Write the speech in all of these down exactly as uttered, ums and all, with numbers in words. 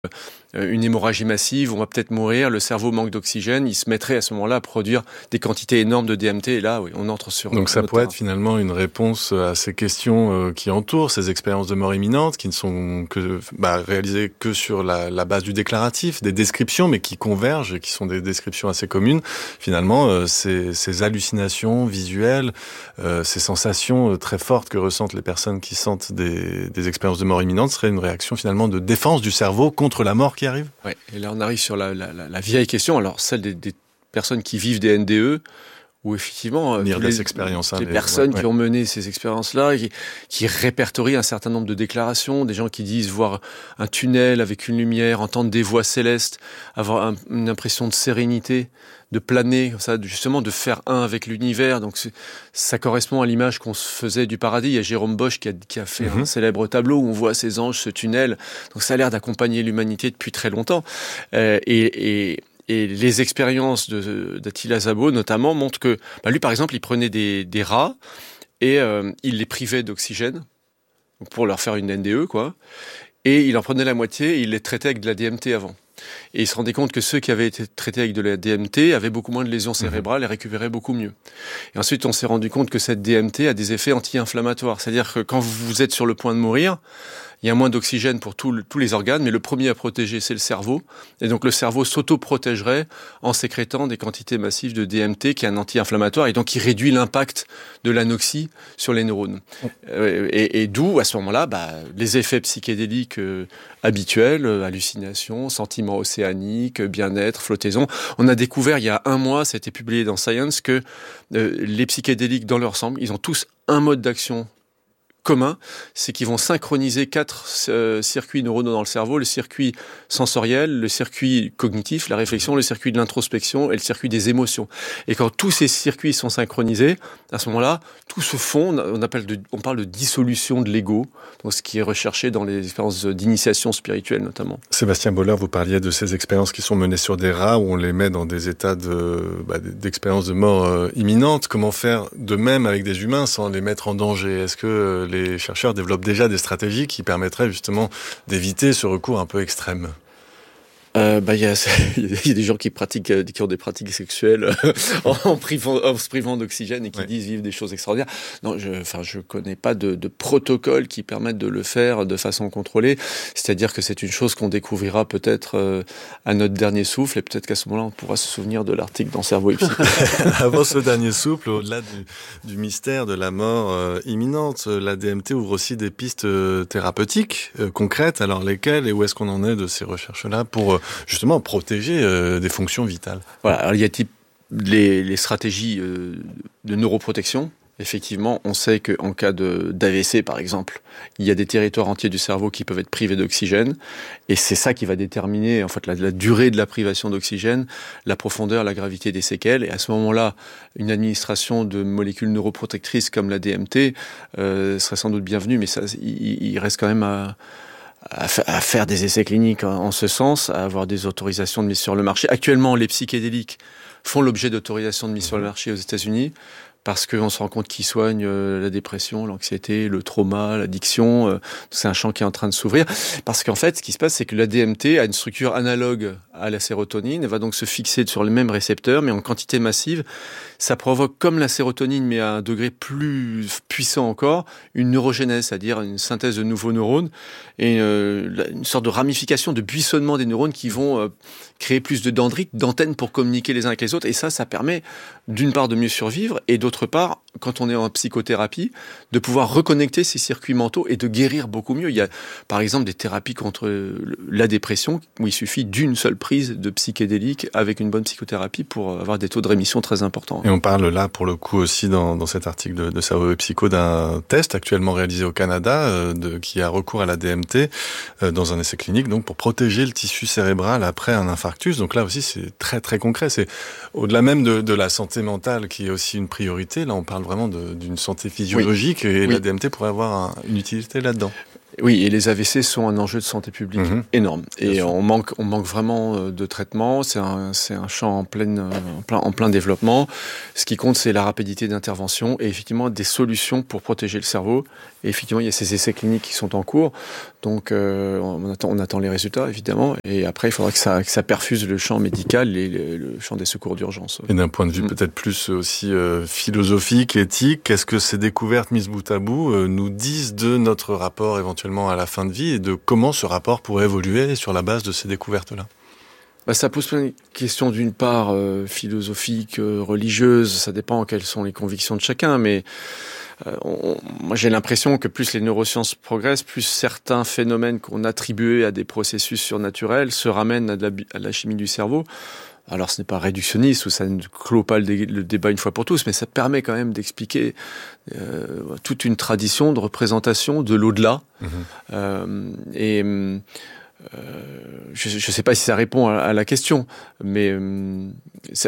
une hémorragie massive, on va peut-être mourir, le cerveau manque d'oxygène, il se mettrait à ce moment-là à produire des quantités énormes de D M T, et là, oui, on entre sur... Donc ça pourrait être finalement une réponse à ces questions euh, qui entourent ces expériences de mort imminente, qui ne sont que bah, réalisées que sur la, la base du déclaratif, des descriptions, mais qui convergent et qui sont des descriptions assez communes. Finalement, euh, ces, ces hallucinations visuelles, euh, ces sensations très fortes que ressentent les personnes qui sentent des, des expériences de mort imminente seraient une réaction finalement de défense du cerveau contre la mort qui arrive. Ouais, et là on arrive sur la, la, la, la vieille question, alors celle des, des personnes qui vivent des N D E, où effectivement les, les, expériences, hein, les les personnes ouais, qui ouais. ont mené ces expériences-là, qui, qui répertorient un certain nombre de déclarations, des gens qui disent voir un tunnel avec une lumière, entendre des voix célestes, avoir un, une impression de sérénité, de planer, ça, justement de faire un avec l'univers. Donc ça correspond à l'image qu'on se faisait du paradis. Il y a Jérôme Bosch qui a, qui a fait mm-hmm. un célèbre tableau où on voit ces anges, ce tunnel. Donc ça a l'air d'accompagner l'humanité depuis très longtemps. Euh, et, et Et les expériences de, d'Attila Szabo, notamment, montrent que, bah lui, par exemple, il prenait des, des rats et euh, il les privait d'oxygène pour leur faire une N D E, quoi. Et il en prenait la moitié et il les traitait avec de la D M T avant. Et il se rendait compte que ceux qui avaient été traités avec de la D M T avaient beaucoup moins de lésions cérébrales et récupéraient beaucoup mieux. Et ensuite, on s'est rendu compte que cette D M T a des effets anti-inflammatoires. C'est-à-dire que quand vous êtes sur le point de mourir, il y a moins d'oxygène pour tout le, tous les organes, mais le premier à protéger, c'est le cerveau. Et donc, le cerveau s'auto-protégerait en sécrétant des quantités massives de D M T, qui est un anti-inflammatoire, et donc, il réduit l'impact de l'anoxie sur les neurones. Euh, et, et d'où, à ce moment-là, bah, les effets psychédéliques euh, habituels, euh, hallucinations, sentiments océaniques, bien-être, flottaison. On a découvert, il y a un mois, ça a été publié dans Science, que euh, les psychédéliques, dans leur ensemble, ils ont tous un mode d'action commun, c'est qu'ils vont synchroniser quatre euh, circuits neuronaux dans le cerveau, le circuit sensoriel, le circuit cognitif, la réflexion, le circuit de l'introspection et le circuit des émotions. Et quand tous ces circuits sont synchronisés, à ce moment-là, tout se fond, on, appelle de, on parle de dissolution de l'ego, donc ce qui est recherché dans les expériences d'initiation spirituelle notamment. Sébastien Boller, vous parliez de ces expériences qui sont menées sur des rats, où on les met dans des états de, bah, d'expérience de mort euh, imminente. Comment faire de même avec des humains sans les mettre en danger ? Est-ce que euh, les chercheurs développent déjà des stratégies qui permettraient justement d'éviter ce recours un peu extrême ? Euh, bah, il y a, il y a des gens qui pratiquent, qui ont des pratiques sexuelles en, en, privant, en se privant d'oxygène et qui ouais. disent vivre des choses extraordinaires. Non, je, enfin, je connais pas de, de protocole qui permettent de le faire de façon contrôlée. C'est-à-dire que c'est une chose qu'on découvrira peut-être euh, à notre dernier souffle, et peut-être qu'à ce moment-là, on pourra se souvenir de l'article dans Cerveau et Psy. Avant ce dernier souffle, au-delà du, du mystère de la mort euh, imminente, la D M T ouvre aussi des pistes euh, thérapeutiques euh, concrètes. Alors lesquelles et où est-ce qu'on en est de ces recherches-là pour euh, justement protéger euh, des fonctions vitales? Voilà, alors il y a type, les, les stratégies euh, de neuroprotection. Effectivement, on sait qu'en cas de, d'A V C, par exemple, il y a des territoires entiers du cerveau qui peuvent être privés d'oxygène, et c'est ça qui va déterminer en fait la, la durée de la privation d'oxygène, la profondeur, la gravité des séquelles. Et à ce moment-là, une administration de molécules neuroprotectrices comme la D M T euh, serait sans doute bienvenue, mais ça, il, il reste quand même à à faire des essais cliniques en ce sens, à avoir des autorisations de mise sur le marché. Actuellement, les psychédéliques font l'objet d'autorisations de mise sur le marché aux États-Unis, parce qu'on se rend compte qu'ils soignent euh, la dépression, l'anxiété, le trauma, l'addiction. Euh, c'est un champ qui est en train de s'ouvrir. Parce qu'en fait, ce qui se passe, c'est que la D M T a une structure analogue à la sérotonine. Elle va donc se fixer sur les mêmes récepteurs, mais en quantité massive. Ça provoque, comme la sérotonine, mais à un degré plus puissant encore, une neurogénèse, c'est-à-dire une synthèse de nouveaux neurones et euh, une sorte de ramification, de buissonnement des neurones qui vont euh, créer plus de dendrites, d'antennes pour communiquer les uns avec les autres. Et ça, ça permet d'une part de mieux survivre et d'autre part, quand on est en psychothérapie, de pouvoir reconnecter ces circuits mentaux et de guérir beaucoup mieux. Il y a par exemple des thérapies contre la dépression où il suffit d'une seule prise de psychédélique avec une bonne psychothérapie pour avoir des taux de rémission très importants. Et on parle là pour le coup aussi dans, dans cet article de, de Cerveau et Psycho d'un test actuellement réalisé au Canada euh, de, qui a recours à la D M T euh, dans un essai clinique donc pour protéger le tissu cérébral après un infarctus. Donc là aussi c'est très très concret. C'est au-delà même de, de la santé mentale qui est aussi une priorité. Là on parle vraiment de, d'une santé physiologique oui. et oui. la D M T pourrait avoir un, une utilité là-dedans. Oui, et les A V C sont un enjeu de santé publique mmh. énorme. Et on manque, on manque vraiment de traitement. C'est un, c'est un champ en plein, en plein, en plein développement. Ce qui compte, c'est la rapidité d'intervention et effectivement des solutions pour protéger le cerveau. Et effectivement, il y a ces essais cliniques qui sont en cours. Donc euh, on, attend, on attend les résultats évidemment, et après il faudra que ça, que ça perfuse le champ médical et le, le champ des secours d'urgence. Et d'un point de vue mmh. peut-être plus aussi euh, philosophique, éthique, qu'est-ce que ces découvertes mises bout à bout euh, nous disent de notre rapport éventuellement à la fin de vie et de comment ce rapport pourrait évoluer sur la base de ces découvertes-là? Bah, ça pose plein de questions, d'une part euh, philosophiques, euh, religieuses, ça dépend quelles sont les convictions de chacun, mais euh, on, moi j'ai l'impression que plus les neurosciences progressent, plus certains phénomènes qu'on attribuait à des processus surnaturels se ramènent à de la, à de la chimie du cerveau. Alors ce n'est pas réductionniste ou ça ne clôt pas le, dé, le débat une fois pour tous, mais ça permet quand même d'expliquer euh, toute une tradition de représentation de l'au-delà. Mmh. Euh, et Euh, je ne sais pas si ça répond à, à la question, mais euh, ça,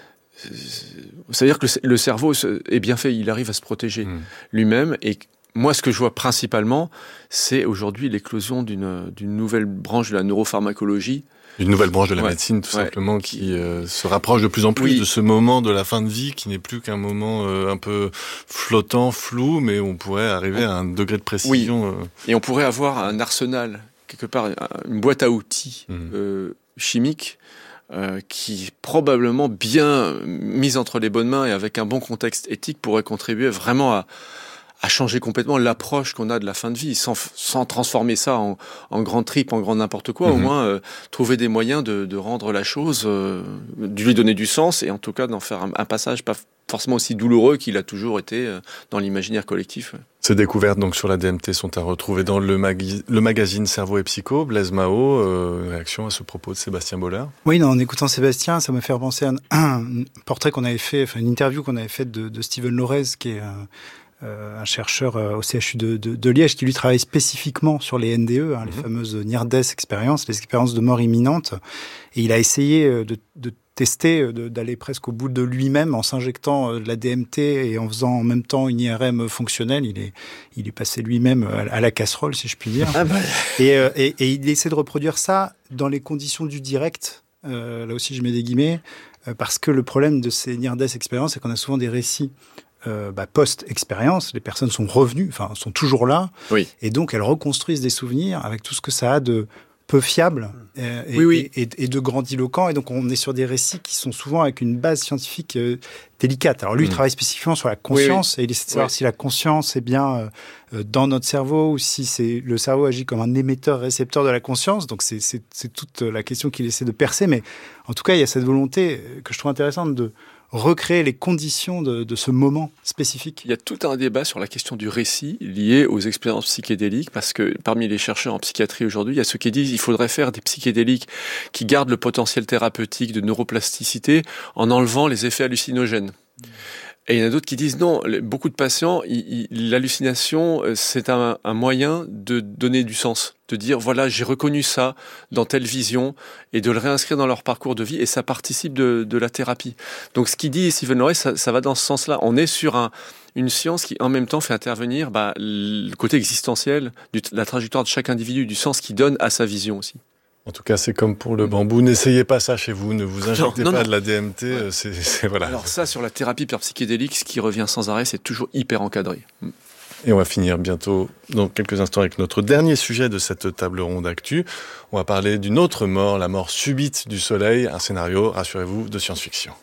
ça veut dire que le, le cerveau est bien fait, il arrive à se protéger mmh. lui-même. Et moi, ce que je vois principalement, c'est aujourd'hui l'éclosion d'une, d'une nouvelle branche de la neuropharmacologie. Une nouvelle branche de la ouais, médecine, tout ouais, simplement, qui, qui euh, se rapproche de plus en plus oui. de ce moment de la fin de vie, qui n'est plus qu'un moment euh, un peu flottant, flou, mais on pourrait arriver à un degré de précision. Oui. Euh... Et on pourrait avoir un arsenal, quelque part, une boîte à outils mmh. euh, chimiques euh, qui, probablement bien mise entre les bonnes mains et avec un bon contexte éthique, pourrait contribuer vraiment à, à changer complètement l'approche qu'on a de la fin de vie, sans, sans transformer ça en, en grand trip, en grand n'importe quoi, mmh. au moins euh, trouver des moyens de, de rendre la chose, euh, de lui donner du sens, et en tout cas d'en faire un, un passage pas forcément aussi douloureux qu'il a toujours été euh, dans l'imaginaire collectif. Ces découvertes donc sur la D M T sont à retrouver dans le, magui- le magazine Cerveau et Psycho. Blaise Mao, euh, réaction à ce propos de Sébastien Boller? Oui, non, en écoutant Sébastien, ça m'a fait repenser à un, un portrait qu'on avait fait, enfin une interview qu'on avait faite de, de Steven Lorez, qui est un, euh, un chercheur euh, au C H U de, de, de Liège, qui lui travaille spécifiquement sur les N D E, hein, mmh. les fameuses near-death expériences, les expériences de mort imminente. Et il a essayé de, de tester, de, d'aller presque au bout de lui-même en s'injectant de la D M T et en faisant en même temps une I R M fonctionnelle. Il est, il est passé lui-même à la casserole, si je puis dire. Ah bah. et, et, et il essaie de reproduire ça dans les conditions du direct. Euh, là aussi, je mets des guillemets, euh, parce que le problème de ces near-death expériences, c'est qu'on a souvent des récits euh, bah, post-expérience. Les personnes sont revenues, enfin, sont toujours là. Oui. Et donc, elles reconstruisent des souvenirs avec tout ce que ça a de peu fiable euh, et, oui, oui. Et, et, et de grandiloquent. Et donc, on est sur des récits qui sont souvent avec une base scientifique euh, délicate. Alors, lui, mmh. il travaille spécifiquement sur la conscience, oui, oui. et il essaie de savoir oui. si la conscience est bien euh, dans notre cerveau ou si c'est, le cerveau agit comme un émetteur-récepteur de la conscience. Donc, c'est, c'est, c'est toute la question qu'il essaie de percer. Mais en tout cas, il y a cette volonté que je trouve intéressante de recréer les conditions de, de ce moment spécifique. Il y a tout un débat sur la question du récit lié aux expériences psychédéliques, parce que parmi les chercheurs en psychiatrie aujourd'hui, il y a ceux qui disent qu'il faudrait faire des psychédéliques qui gardent le potentiel thérapeutique de neuroplasticité en enlevant les effets hallucinogènes. Mmh. Et il y en a d'autres qui disent non, beaucoup de patients, il, il, l'hallucination, c'est un, un moyen de donner du sens, de dire voilà, j'ai reconnu ça dans telle vision, et de le réinscrire dans leur parcours de vie, et ça participe de, de la thérapie. Donc ce qu'il dit Steven Lorez, ça, ça va dans ce sens-là. On est sur un, une science qui en même temps fait intervenir bah, le côté existentiel, du, la trajectoire de chaque individu, du sens qu'il donne à sa vision aussi. En tout cas, c'est comme pour le bambou. N'essayez pas ça chez vous. Ne vous injectez non, non, pas non. de la D M T. Ouais. C'est, c'est, voilà. Alors ça, sur la thérapie par psychédélique, ce qui revient sans arrêt, c'est toujours hyper encadré. Et on va finir bientôt, dans quelques instants, avec notre dernier sujet de cette table ronde actu. On va parler d'une autre mort, la mort subite du soleil. Un scénario, rassurez-vous, de science-fiction.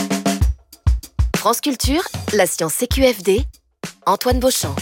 France Culture, la science C Q F D, Antoine Beauchamp.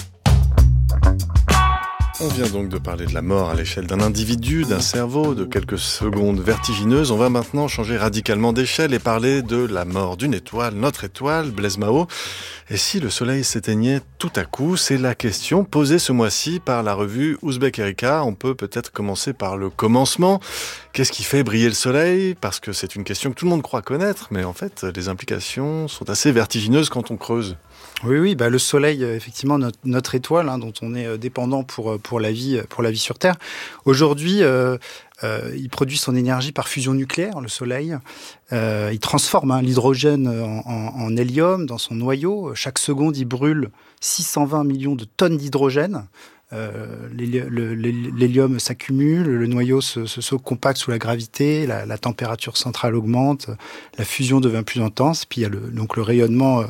On vient donc de parler de la mort à l'échelle d'un individu, d'un cerveau, de quelques secondes vertigineuses. On va maintenant changer radicalement d'échelle et parler de la mort d'une étoile, notre étoile, Blaise Mao. Et si le soleil s'éteignait tout à coup? C'est la question posée ce mois-ci par la revue Ouzbek Erika. On peut peut-être commencer par le commencement. Qu'est-ce qui fait briller le soleil? Parce que c'est une question que tout le monde croit connaître, mais en fait, les implications sont assez vertigineuses quand on creuse. Oui, oui, bah le Soleil, effectivement, notre, notre étoile, hein, dont on est dépendant pour pour la vie, pour la vie sur Terre. Aujourd'hui, euh, euh, il produit son énergie par fusion nucléaire, le Soleil. Euh, il transforme hein, l'hydrogène en, en, en hélium dans son noyau. Chaque seconde, il brûle six cent vingt millions de tonnes d'hydrogène. Euh, l'hélium s'accumule, le noyau se, se, se compacte sous la gravité, la, la température centrale augmente, la fusion devient plus intense, puis il y a le, donc le rayonnement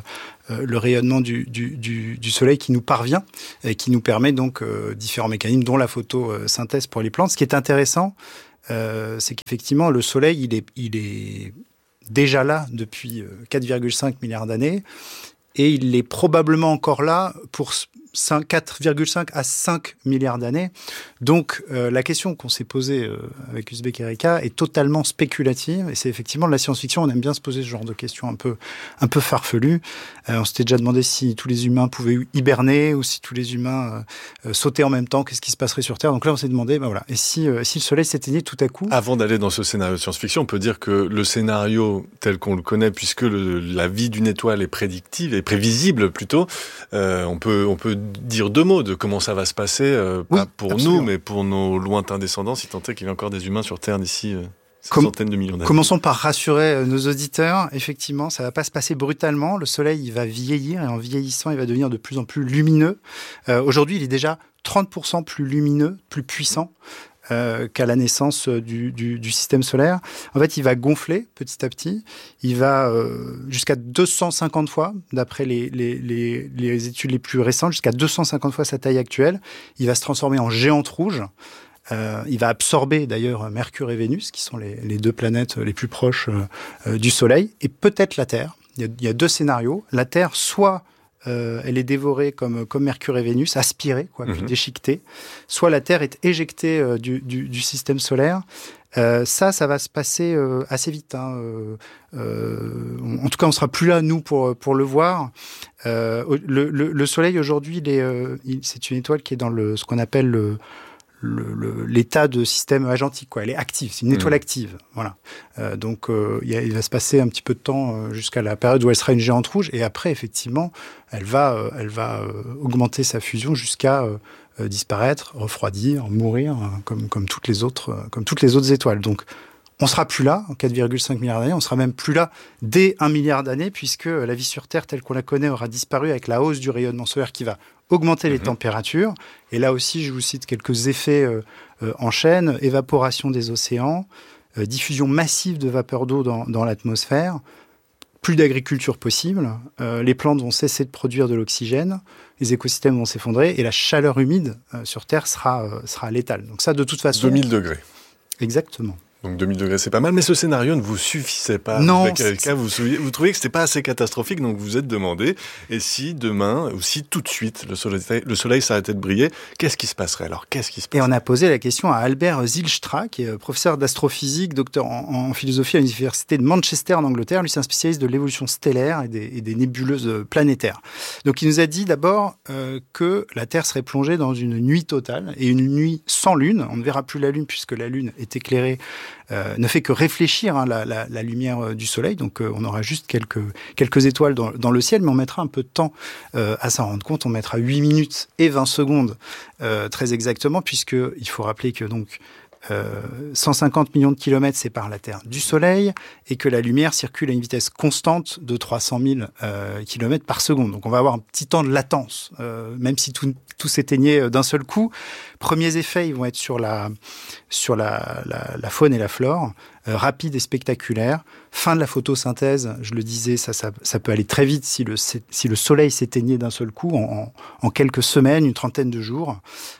euh, le rayonnement du, du, du, du soleil qui nous parvient et qui nous permet donc euh, différents mécanismes, dont la photosynthèse pour les plantes. Ce qui est intéressant, euh, c'est qu'effectivement, le soleil, il est, il est déjà là depuis quatre virgule cinq milliards d'années et il est probablement encore là pour quatre virgule cinq à cinq milliards d'années. Donc, euh, la question qu'on s'est posée euh, avec Uzbek Erika est totalement spéculative. Et c'est effectivement de la science-fiction. On aime bien se poser ce genre de questions un peu, un peu farfelues. Euh, on s'était déjà demandé si tous les humains pouvaient hiberner ou si tous les humains euh, euh, sautaient en même temps. Qu'est-ce qui se passerait sur Terre? Donc là, on s'est demandé, ben voilà, et si, euh, si le Soleil s'éteignait tout à coup? Avant d'aller dans ce scénario de science-fiction, on peut dire que le scénario tel qu'on le connaît, puisque le, la vie d'une étoile est prédictive, est prévisible plutôt, euh, on peut, on peut dire deux mots de comment ça va se passer, euh, oui, pas pour absolument. nous, mais pour nos lointains descendants, si tant est qu'il y a encore des humains sur Terre d'ici euh, Com- centaines de millions d'années. Commençons par rassurer euh, nos auditeurs. Effectivement, ça va pas se passer brutalement. Le Soleil, il va vieillir et en vieillissant, il va devenir de plus en plus lumineux. Euh, aujourd'hui, il est déjà trente pour cent plus lumineux, plus puissant. Euh, qu'à la naissance du, du, du système solaire. En fait, il va gonfler petit à petit. Il va euh, jusqu'à deux cent cinquante fois, d'après les, les, les, les études les plus récentes, jusqu'à deux cent cinquante fois sa taille actuelle. Il va se transformer en géante rouge. Euh, il va absorber d'ailleurs Mercure et Vénus, qui sont les, les deux planètes les plus proches euh, du Soleil, et peut-être la Terre. Il y a, il y a deux scénarios. La Terre, soit Euh, elle est dévorée comme, comme Mercure et Vénus, aspirée, quoi, puis mmh. déchiquetée. Soit la Terre est éjectée euh, du, du, du système solaire. Euh, ça, ça va se passer euh, assez vite. Hein. Euh, euh, en tout cas, on ne sera plus là, nous, pour, pour le voir. Euh, le, le, le Soleil, aujourd'hui, il est, euh, il, c'est une étoile qui est dans le, ce qu'on appelle le... Le, le, l'état de système agentique, quoi. Elle est active, c'est une étoile mmh. active, voilà. Euh, donc, euh, y a, il va se passer un petit peu de temps euh, jusqu'à la période où elle sera une géante rouge, et après, effectivement, elle va, euh, elle va euh, augmenter sa fusion jusqu'à euh, euh, disparaître, refroidir, mourir, euh, comme comme toutes les autres, euh, comme toutes les autres étoiles. Donc, on sera plus là en quatre virgule cinq milliards d'années, on sera même plus là dès un milliard d'années, puisque la vie sur Terre telle qu'on la connaît aura disparu avec la hausse du rayonnement solaire qui va augmenter les mmh. températures. Et là aussi, je vous cite quelques effets euh, euh, en chaîne. Évaporation des océans, euh, diffusion massive de vapeur d'eau dans, dans l'atmosphère, plus d'agriculture possible, euh, les plantes vont cesser de produire de l'oxygène, les écosystèmes vont s'effondrer et la chaleur humide euh, sur Terre sera, euh, sera létale. Donc ça, de toute façon... deux mille degrés. Exactement. Donc deux mille degrés, c'est pas mal, mais ce scénario ne vous suffisait pas. Non. Avec quelqu'un, vous, vous trouviez que c'était pas assez catastrophique, donc vous vous êtes demandé, et si demain, ou si tout de suite, le soleil, le soleil s'arrêtait de briller, qu'est-ce qui se passerait alors? Qu'est-ce qui se passerait? Et on a posé la question à Albert Zylstra, qui est professeur d'astrophysique, docteur en, en philosophie à l'université de Manchester en Angleterre. Lui, c'est un spécialiste de l'évolution stellaire et des, et des nébuleuses planétaires. Donc il nous a dit d'abord euh, que la Terre serait plongée dans une nuit totale, et une nuit sans lune. On ne verra plus la lune puisque la lune est éclairée, euh, ne fait que réfléchir hein, la, la, la lumière du soleil, donc euh, on aura juste quelques, quelques étoiles dans, dans le ciel, mais on mettra un peu de temps euh, à s'en rendre compte. On mettra huit minutes et vingt secondes euh, très exactement, puisqu'il faut rappeler que donc euh, cent cinquante millions de kilomètres séparent la Terre du Soleil et que la lumière circule à une vitesse constante de trois cent mille euh, kilomètres par seconde. Donc on va avoir un petit temps de latence, euh, même si tout, tout s'éteignait d'un seul coup. Premiers effets, ils vont être sur la, sur la, la, la faune et la flore, euh, rapide et spectaculaire. Fin de la photosynthèse, je le disais, ça, ça, ça peut aller très vite si le, si le soleil s'éteignait d'un seul coup, en, en quelques semaines, une trentaine de jours.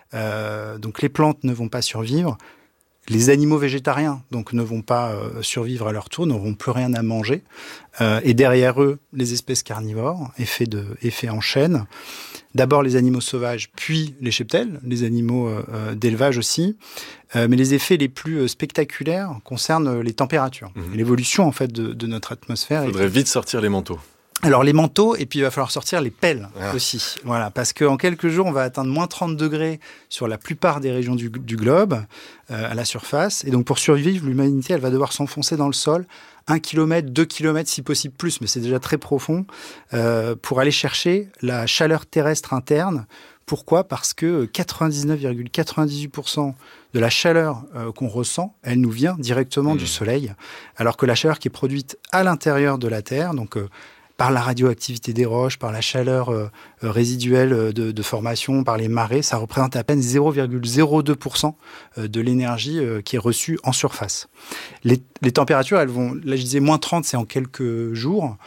Euh, donc les plantes ne vont pas survivre. Les animaux végétariens donc ne vont pas euh, survivre à leur tour, n'auront plus rien à manger. Euh, et derrière eux, les espèces carnivores, effet, de, effet en chaîne. D'abord les animaux sauvages, puis les cheptels, les animaux euh, d'élevage aussi. Euh, mais les effets les plus spectaculaires concernent les températures. Mmh. L'évolution en fait de, de notre atmosphère. Il faudrait vite sortir les manteaux. Alors les manteaux, et puis il va falloir sortir les pelles ah. aussi. Voilà, parce qu'en quelques jours, on va atteindre moins trente degrés sur la plupart des régions du, du globe, euh, à la surface. Et donc pour survivre, l'humanité, elle va devoir s'enfoncer dans le sol, un kilomètre, deux kilomètres, si possible plus, mais c'est déjà très profond, euh, pour aller chercher la chaleur terrestre interne. Pourquoi ? Parce que quatre-vingt-dix-neuf virgule quatre-vingt-dix-huit pour cent de la chaleur euh, qu'on ressent, elle nous vient directement mmh. du Soleil, alors que la chaleur qui est produite à l'intérieur de la Terre, donc euh, par la radioactivité des roches, par la chaleur euh, résiduelle de, de formation, par les marées, ça représente à peine zéro virgule zéro deux pour cent de l'énergie euh, qui est reçue en surface. Les, les températures, elles vont, là je disais moins trente, c'est en quelques jours.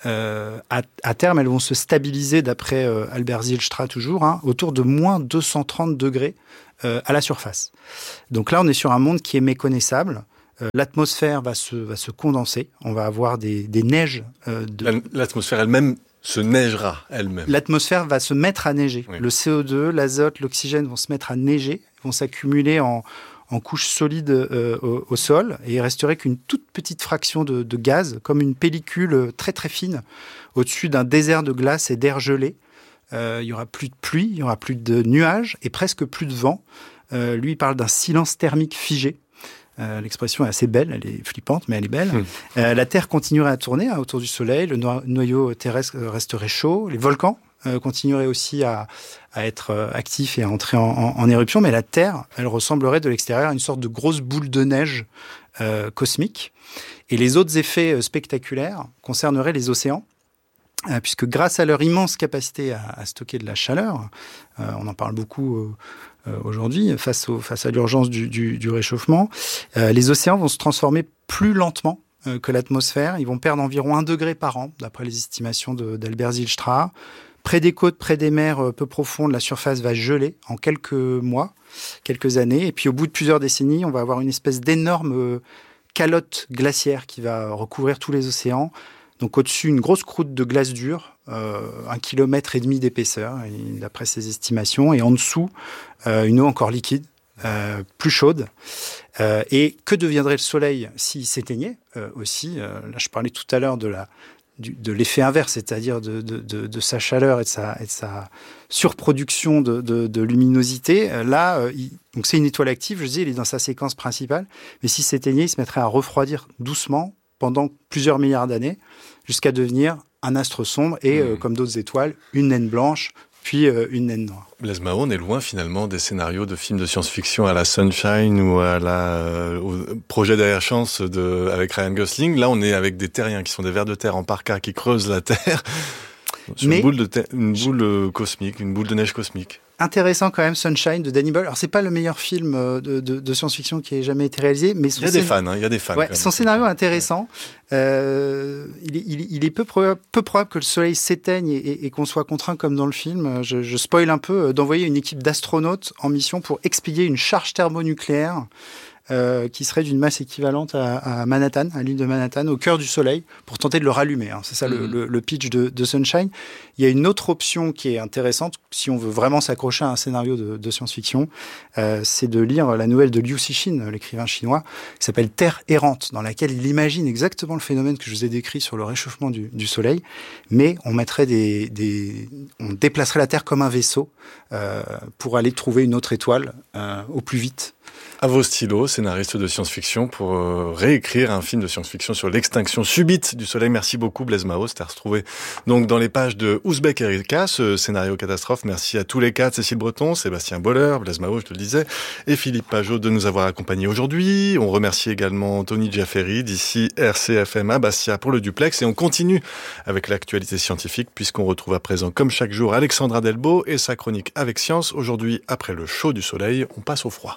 euh, à, à terme, elles vont se stabiliser, d'après euh, Albert Zijlstra toujours, hein, autour de moins deux cent trente degrés euh, à la surface. Donc là, on est sur un monde qui est méconnaissable. Euh, l'atmosphère va se, va se condenser. On va avoir des, des neiges. Euh, de... L'atmosphère elle-même se neigera elle-même. L'atmosphère va se mettre à neiger. Oui. Le C O deux, l'azote, l'oxygène vont se mettre à neiger, vont s'accumuler en, en couches solides euh, au, au sol, et il resterait qu'une toute petite fraction de, de gaz, comme une pellicule très très fine, au-dessus d'un désert de glace et d'air gelé. Euh, il y aura plus de pluie, il y aura plus de nuages et presque plus de vent. Euh, lui, il parle d'un silence thermique figé. Euh, l'expression est assez belle, elle est flippante, mais elle est belle. Mmh. Euh, la Terre continuerait à tourner hein, autour du Soleil, le no- noyau terrestre resterait chaud, les volcans euh, continueraient aussi à, à être euh, actifs et à entrer en, en, en éruption, mais la Terre, elle ressemblerait de l'extérieur à une sorte de grosse boule de neige euh, cosmique. Et les autres effets euh, spectaculaires concerneraient les océans, euh, puisque grâce à leur immense capacité à, à stocker de la chaleur, euh, on en parle beaucoup euh, Euh, aujourd'hui, face, au, face à l'urgence du, du, du réchauffement, euh, les océans vont se transformer plus lentement euh, que l'atmosphère. Ils vont perdre environ un degré par an, d'après les estimations de, d'Albert Zijlstra. Près des côtes, près des mers euh, peu profondes, la surface va geler en quelques mois, quelques années. Et puis au bout de plusieurs décennies, on va avoir une espèce d'énorme euh, calotte glaciaire qui va recouvrir tous les océans. Donc au-dessus, une grosse croûte de glace dure, euh, un kilomètre et demi d'épaisseur, d'après ses estimations. Et en dessous, euh, une eau encore liquide, euh, plus chaude. Euh, et que deviendrait le Soleil s'il s'éteignait euh, aussi euh, Là, je parlais tout à l'heure de, la, du, de l'effet inverse, c'est-à-dire de, de, de, de sa chaleur et de sa, et de sa surproduction de, de, de luminosité. Là, euh, il, donc c'est une étoile active, je dis, il est dans sa séquence principale. Mais s'il s'éteignait, il se mettrait à refroidir doucement pendant plusieurs milliards d'années, jusqu'à devenir un astre sombre et, mmh. euh, comme d'autres étoiles, une naine blanche, puis euh, une naine noire. Blaise Mao, on est loin finalement des scénarios de films de science-fiction à la Sunshine ou à la, euh, au projet derrière chance de, avec Ryan Gosling. Là, on est avec des terriens qui sont des vers de terre en parka qui creusent la Terre. Sur Mais, une boule, de ter- une boule cosmique, une boule de neige cosmique. Intéressant quand même, Sunshine de Danny Boyle. Alors c'est pas le meilleur film de, de, de science-fiction qui ait jamais été réalisé, mais son il y a des fans, hein, il y a des fans. Ouais, son scénario est intéressant. Ouais. Euh, il est, il, il est peu, pro- peu probable que le Soleil s'éteigne et, et, et qu'on soit contraint, comme dans le film. Je, je spoil un peu, d'envoyer une équipe d'astronautes en mission pour expédier une charge thermonucléaire. Euh, qui serait d'une masse équivalente à, à Manhattan, à l'île de Manhattan, au cœur du Soleil, pour tenter de le rallumer. Hein. C'est ça mmh. le, le, le pitch de, de Sunshine. Il y a une autre option qui est intéressante, si on veut vraiment s'accrocher à un scénario de, de science-fiction, euh, c'est de lire la nouvelle de Liu Cixin, l'écrivain chinois, qui s'appelle Terre errante, dans laquelle il imagine exactement le phénomène que je vous ai décrit sur le réchauffement du, du Soleil, mais on mettrait des, des, on déplacerait la Terre comme un vaisseau euh, pour aller trouver une autre étoile euh, au plus vite. À vos stylos, scénariste de science-fiction, pour euh, réécrire un film de science-fiction sur l'extinction subite du Soleil. Merci beaucoup, Blaise Mao. C'était à retrouver donc dans les pages de Ouzbek Erika, ce scénario catastrophe. Merci à tous les quatre, Cécile Breton, Sébastien Boller, Blaise Mao, je te le disais, et Philippe Pajot de nous avoir accompagnés aujourd'hui. On remercie également Tony Giafferi d'ici R C F M à Bastia pour le duplex. Et on continue avec l'actualité scientifique, puisqu'on retrouve à présent, comme chaque jour, Alexandra Delbo et sa chronique Avec Science. Aujourd'hui, après le chaud du Soleil, on passe au froid.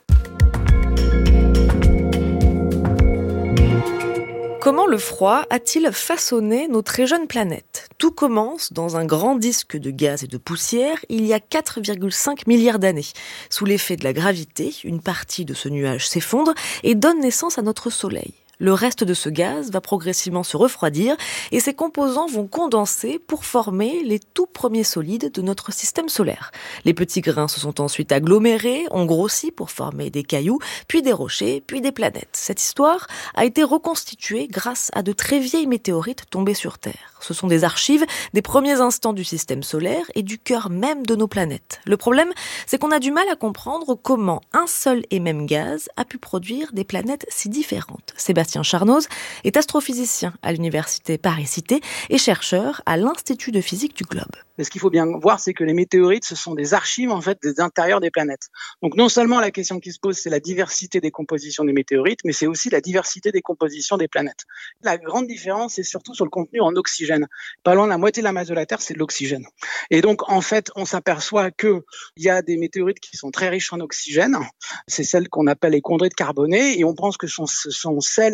Comment le froid a-t-il façonné nos très jeunes planètes ? Tout commence dans un grand disque de gaz et de poussière il y a quatre virgule cinq milliards d'années. Sous l'effet de la gravité, une partie de ce nuage s'effondre et donne naissance à notre Soleil. Le reste de ce gaz va progressivement se refroidir et ses composants vont condenser pour former les tout premiers solides de notre système solaire. Les petits grains se sont ensuite agglomérés, ont grossi pour former des cailloux, puis des rochers, puis des planètes. Cette histoire a été reconstituée grâce à de très vieilles météorites tombées sur Terre. Ce sont des archives des premiers instants du système solaire et du cœur même de nos planètes. Le problème, c'est qu'on a du mal à comprendre comment un seul et même gaz a pu produire des planètes si différentes. Sébastien Charnoz est astrophysicien à l'université Paris-Cité et chercheur à l'Institut de physique du globe. Mais ce qu'il faut bien voir, c'est que les météorites, ce sont des archives en fait des intérieurs des planètes. Donc non seulement la question qui se pose, c'est la diversité des compositions des météorites, mais c'est aussi la diversité des compositions des planètes. La grande différence, c'est surtout sur le contenu en oxygène. Pas loin de la moitié de la masse de la Terre, c'est de l'oxygène. Et donc en fait, on s'aperçoit que il y a des météorites qui sont très riches en oxygène. C'est celles qu'on appelle les chondrites carbonées, et on pense que ce sont celles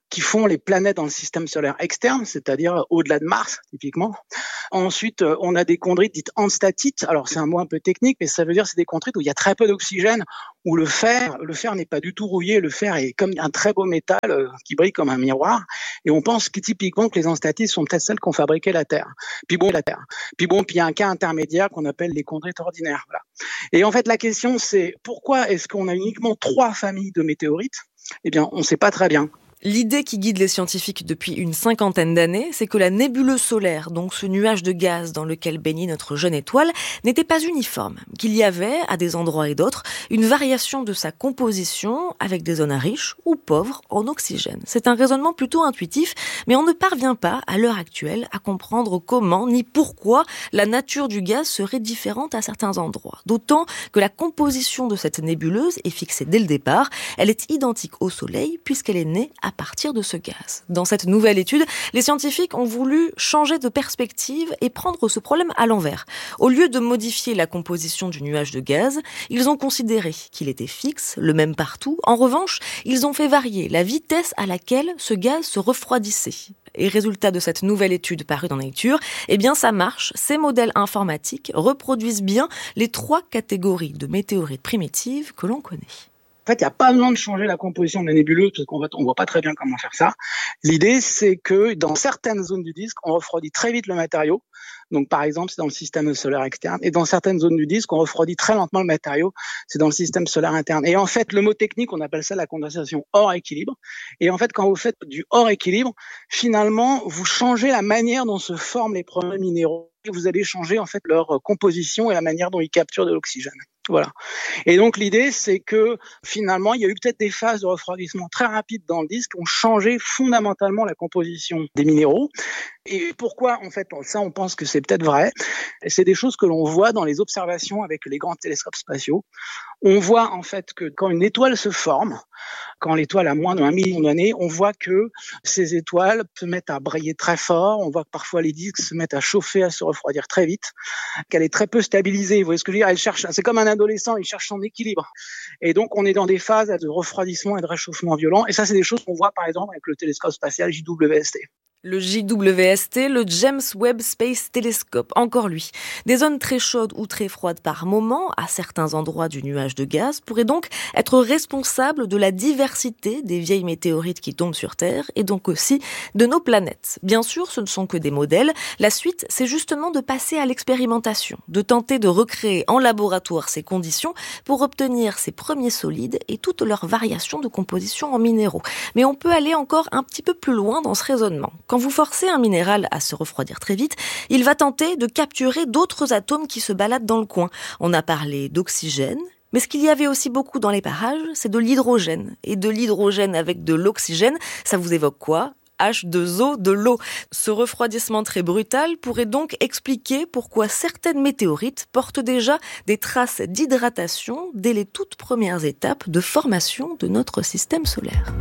qui font les planètes dans le système solaire externe, c'est-à-dire au-delà de Mars, typiquement. Ensuite, on a des chondrites dites enstatites. Alors, c'est un mot un peu technique, mais ça veut dire que c'est des chondrites où il y a très peu d'oxygène, où le fer, le fer n'est pas du tout rouillé. Le fer est comme un très beau métal euh, qui brille comme un miroir. Et on pense que, typiquement que les enstatites sont peut-être celles qui ont fabriqué la Terre. Puis bon, la Terre. Puis bon, puis il y a un cas intermédiaire qu'on appelle les chondrites ordinaires. Voilà. Et en fait, la question, c'est pourquoi est-ce qu'on a uniquement trois familles de météorites ? Eh bien, on ne sait pas très bien. L'idée qui guide les scientifiques depuis une cinquantaine d'années, c'est que la nébuleuse solaire, donc ce nuage de gaz dans lequel baignait notre jeune étoile, n'était pas uniforme, qu'il y avait, à des endroits et d'autres, une variation de sa composition avec des zones riches ou pauvres en oxygène. C'est un raisonnement plutôt intuitif, mais on ne parvient pas, à l'heure actuelle, à comprendre comment ni pourquoi la nature du gaz serait différente à certains endroits. D'autant que la composition de cette nébuleuse est fixée dès le départ. Elle est identique au Soleil puisqu'elle est née à à partir de ce gaz. Dans cette nouvelle étude, les scientifiques ont voulu changer de perspective et prendre ce problème à l'envers. Au lieu de modifier la composition du nuage de gaz, ils ont considéré qu'il était fixe, le même partout. En revanche, ils ont fait varier la vitesse à laquelle ce gaz se refroidissait. Et résultat de cette nouvelle étude parue dans Nature, eh bien ça marche. Ces modèles informatiques reproduisent bien les trois catégories de météorites primitives que l'on connaît. En fait, il n'y a pas besoin de changer la composition de la nébuleuse parce qu'on ne voit pas très bien comment faire ça. L'idée, c'est que dans certaines zones du disque, on refroidit très vite le matériau. Donc, par exemple, c'est dans le système solaire externe. Et dans certaines zones du disque, on refroidit très lentement le matériau. C'est dans le système solaire interne. Et en fait, le mot technique, on appelle ça la condensation hors équilibre. Et en fait, quand vous faites du hors équilibre, finalement, vous changez la manière dont se forment les premiers minéraux. Et vous allez changer en fait leur composition et la manière dont ils capturent de l'oxygène. Voilà. Et donc l'idée, c'est que finalement, il y a eu peut-être des phases de refroidissement très rapides dans le disque qui ont changé fondamentalement la composition des minéraux. Et pourquoi, en fait, ça, on pense que c'est peut-être vrai. Et c'est des choses que l'on voit dans les observations avec les grands télescopes spatiaux. On voit en fait que quand une étoile se forme, quand l'étoile a moins d'un million d'années, on voit que ces étoiles se mettent à briller très fort. On voit que parfois les disques se mettent à chauffer, à se refroidir très vite, qu'elle est très peu stabilisée. Vous voyez ce que je veux dire ? Elle cherche, c'est comme un adolescent, il cherche son équilibre. Et donc, on est dans des phases de refroidissement et de réchauffement violent. Et ça, c'est des choses qu'on voit par exemple avec le télescope spatial J W S T. Le J W S T, le James Webb Space Telescope, encore lui. Des zones très chaudes ou très froides par moment, à certains endroits du nuage de gaz, pourraient donc être responsables de la diversité des vieilles météorites qui tombent sur Terre, et donc aussi de nos planètes. Bien sûr, ce ne sont que des modèles. La suite, c'est justement de passer à l'expérimentation, de tenter de recréer en laboratoire ces conditions pour obtenir ces premiers solides et toutes leurs variations de composition en minéraux. Mais on peut aller encore un petit peu plus loin dans ce raisonnement. Quand vous forcez un minéral à se refroidir très vite, il va tenter de capturer d'autres atomes qui se baladent dans le coin. On a parlé d'oxygène, mais ce qu'il y avait aussi beaucoup dans les parages, c'est de l'hydrogène. Et de l'hydrogène avec de l'oxygène, ça vous évoque quoi ? H deux O, de l'eau. Ce refroidissement très brutal pourrait donc expliquer pourquoi certaines météorites portent déjà des traces d'hydratation dès les toutes premières étapes de formation de notre système solaire.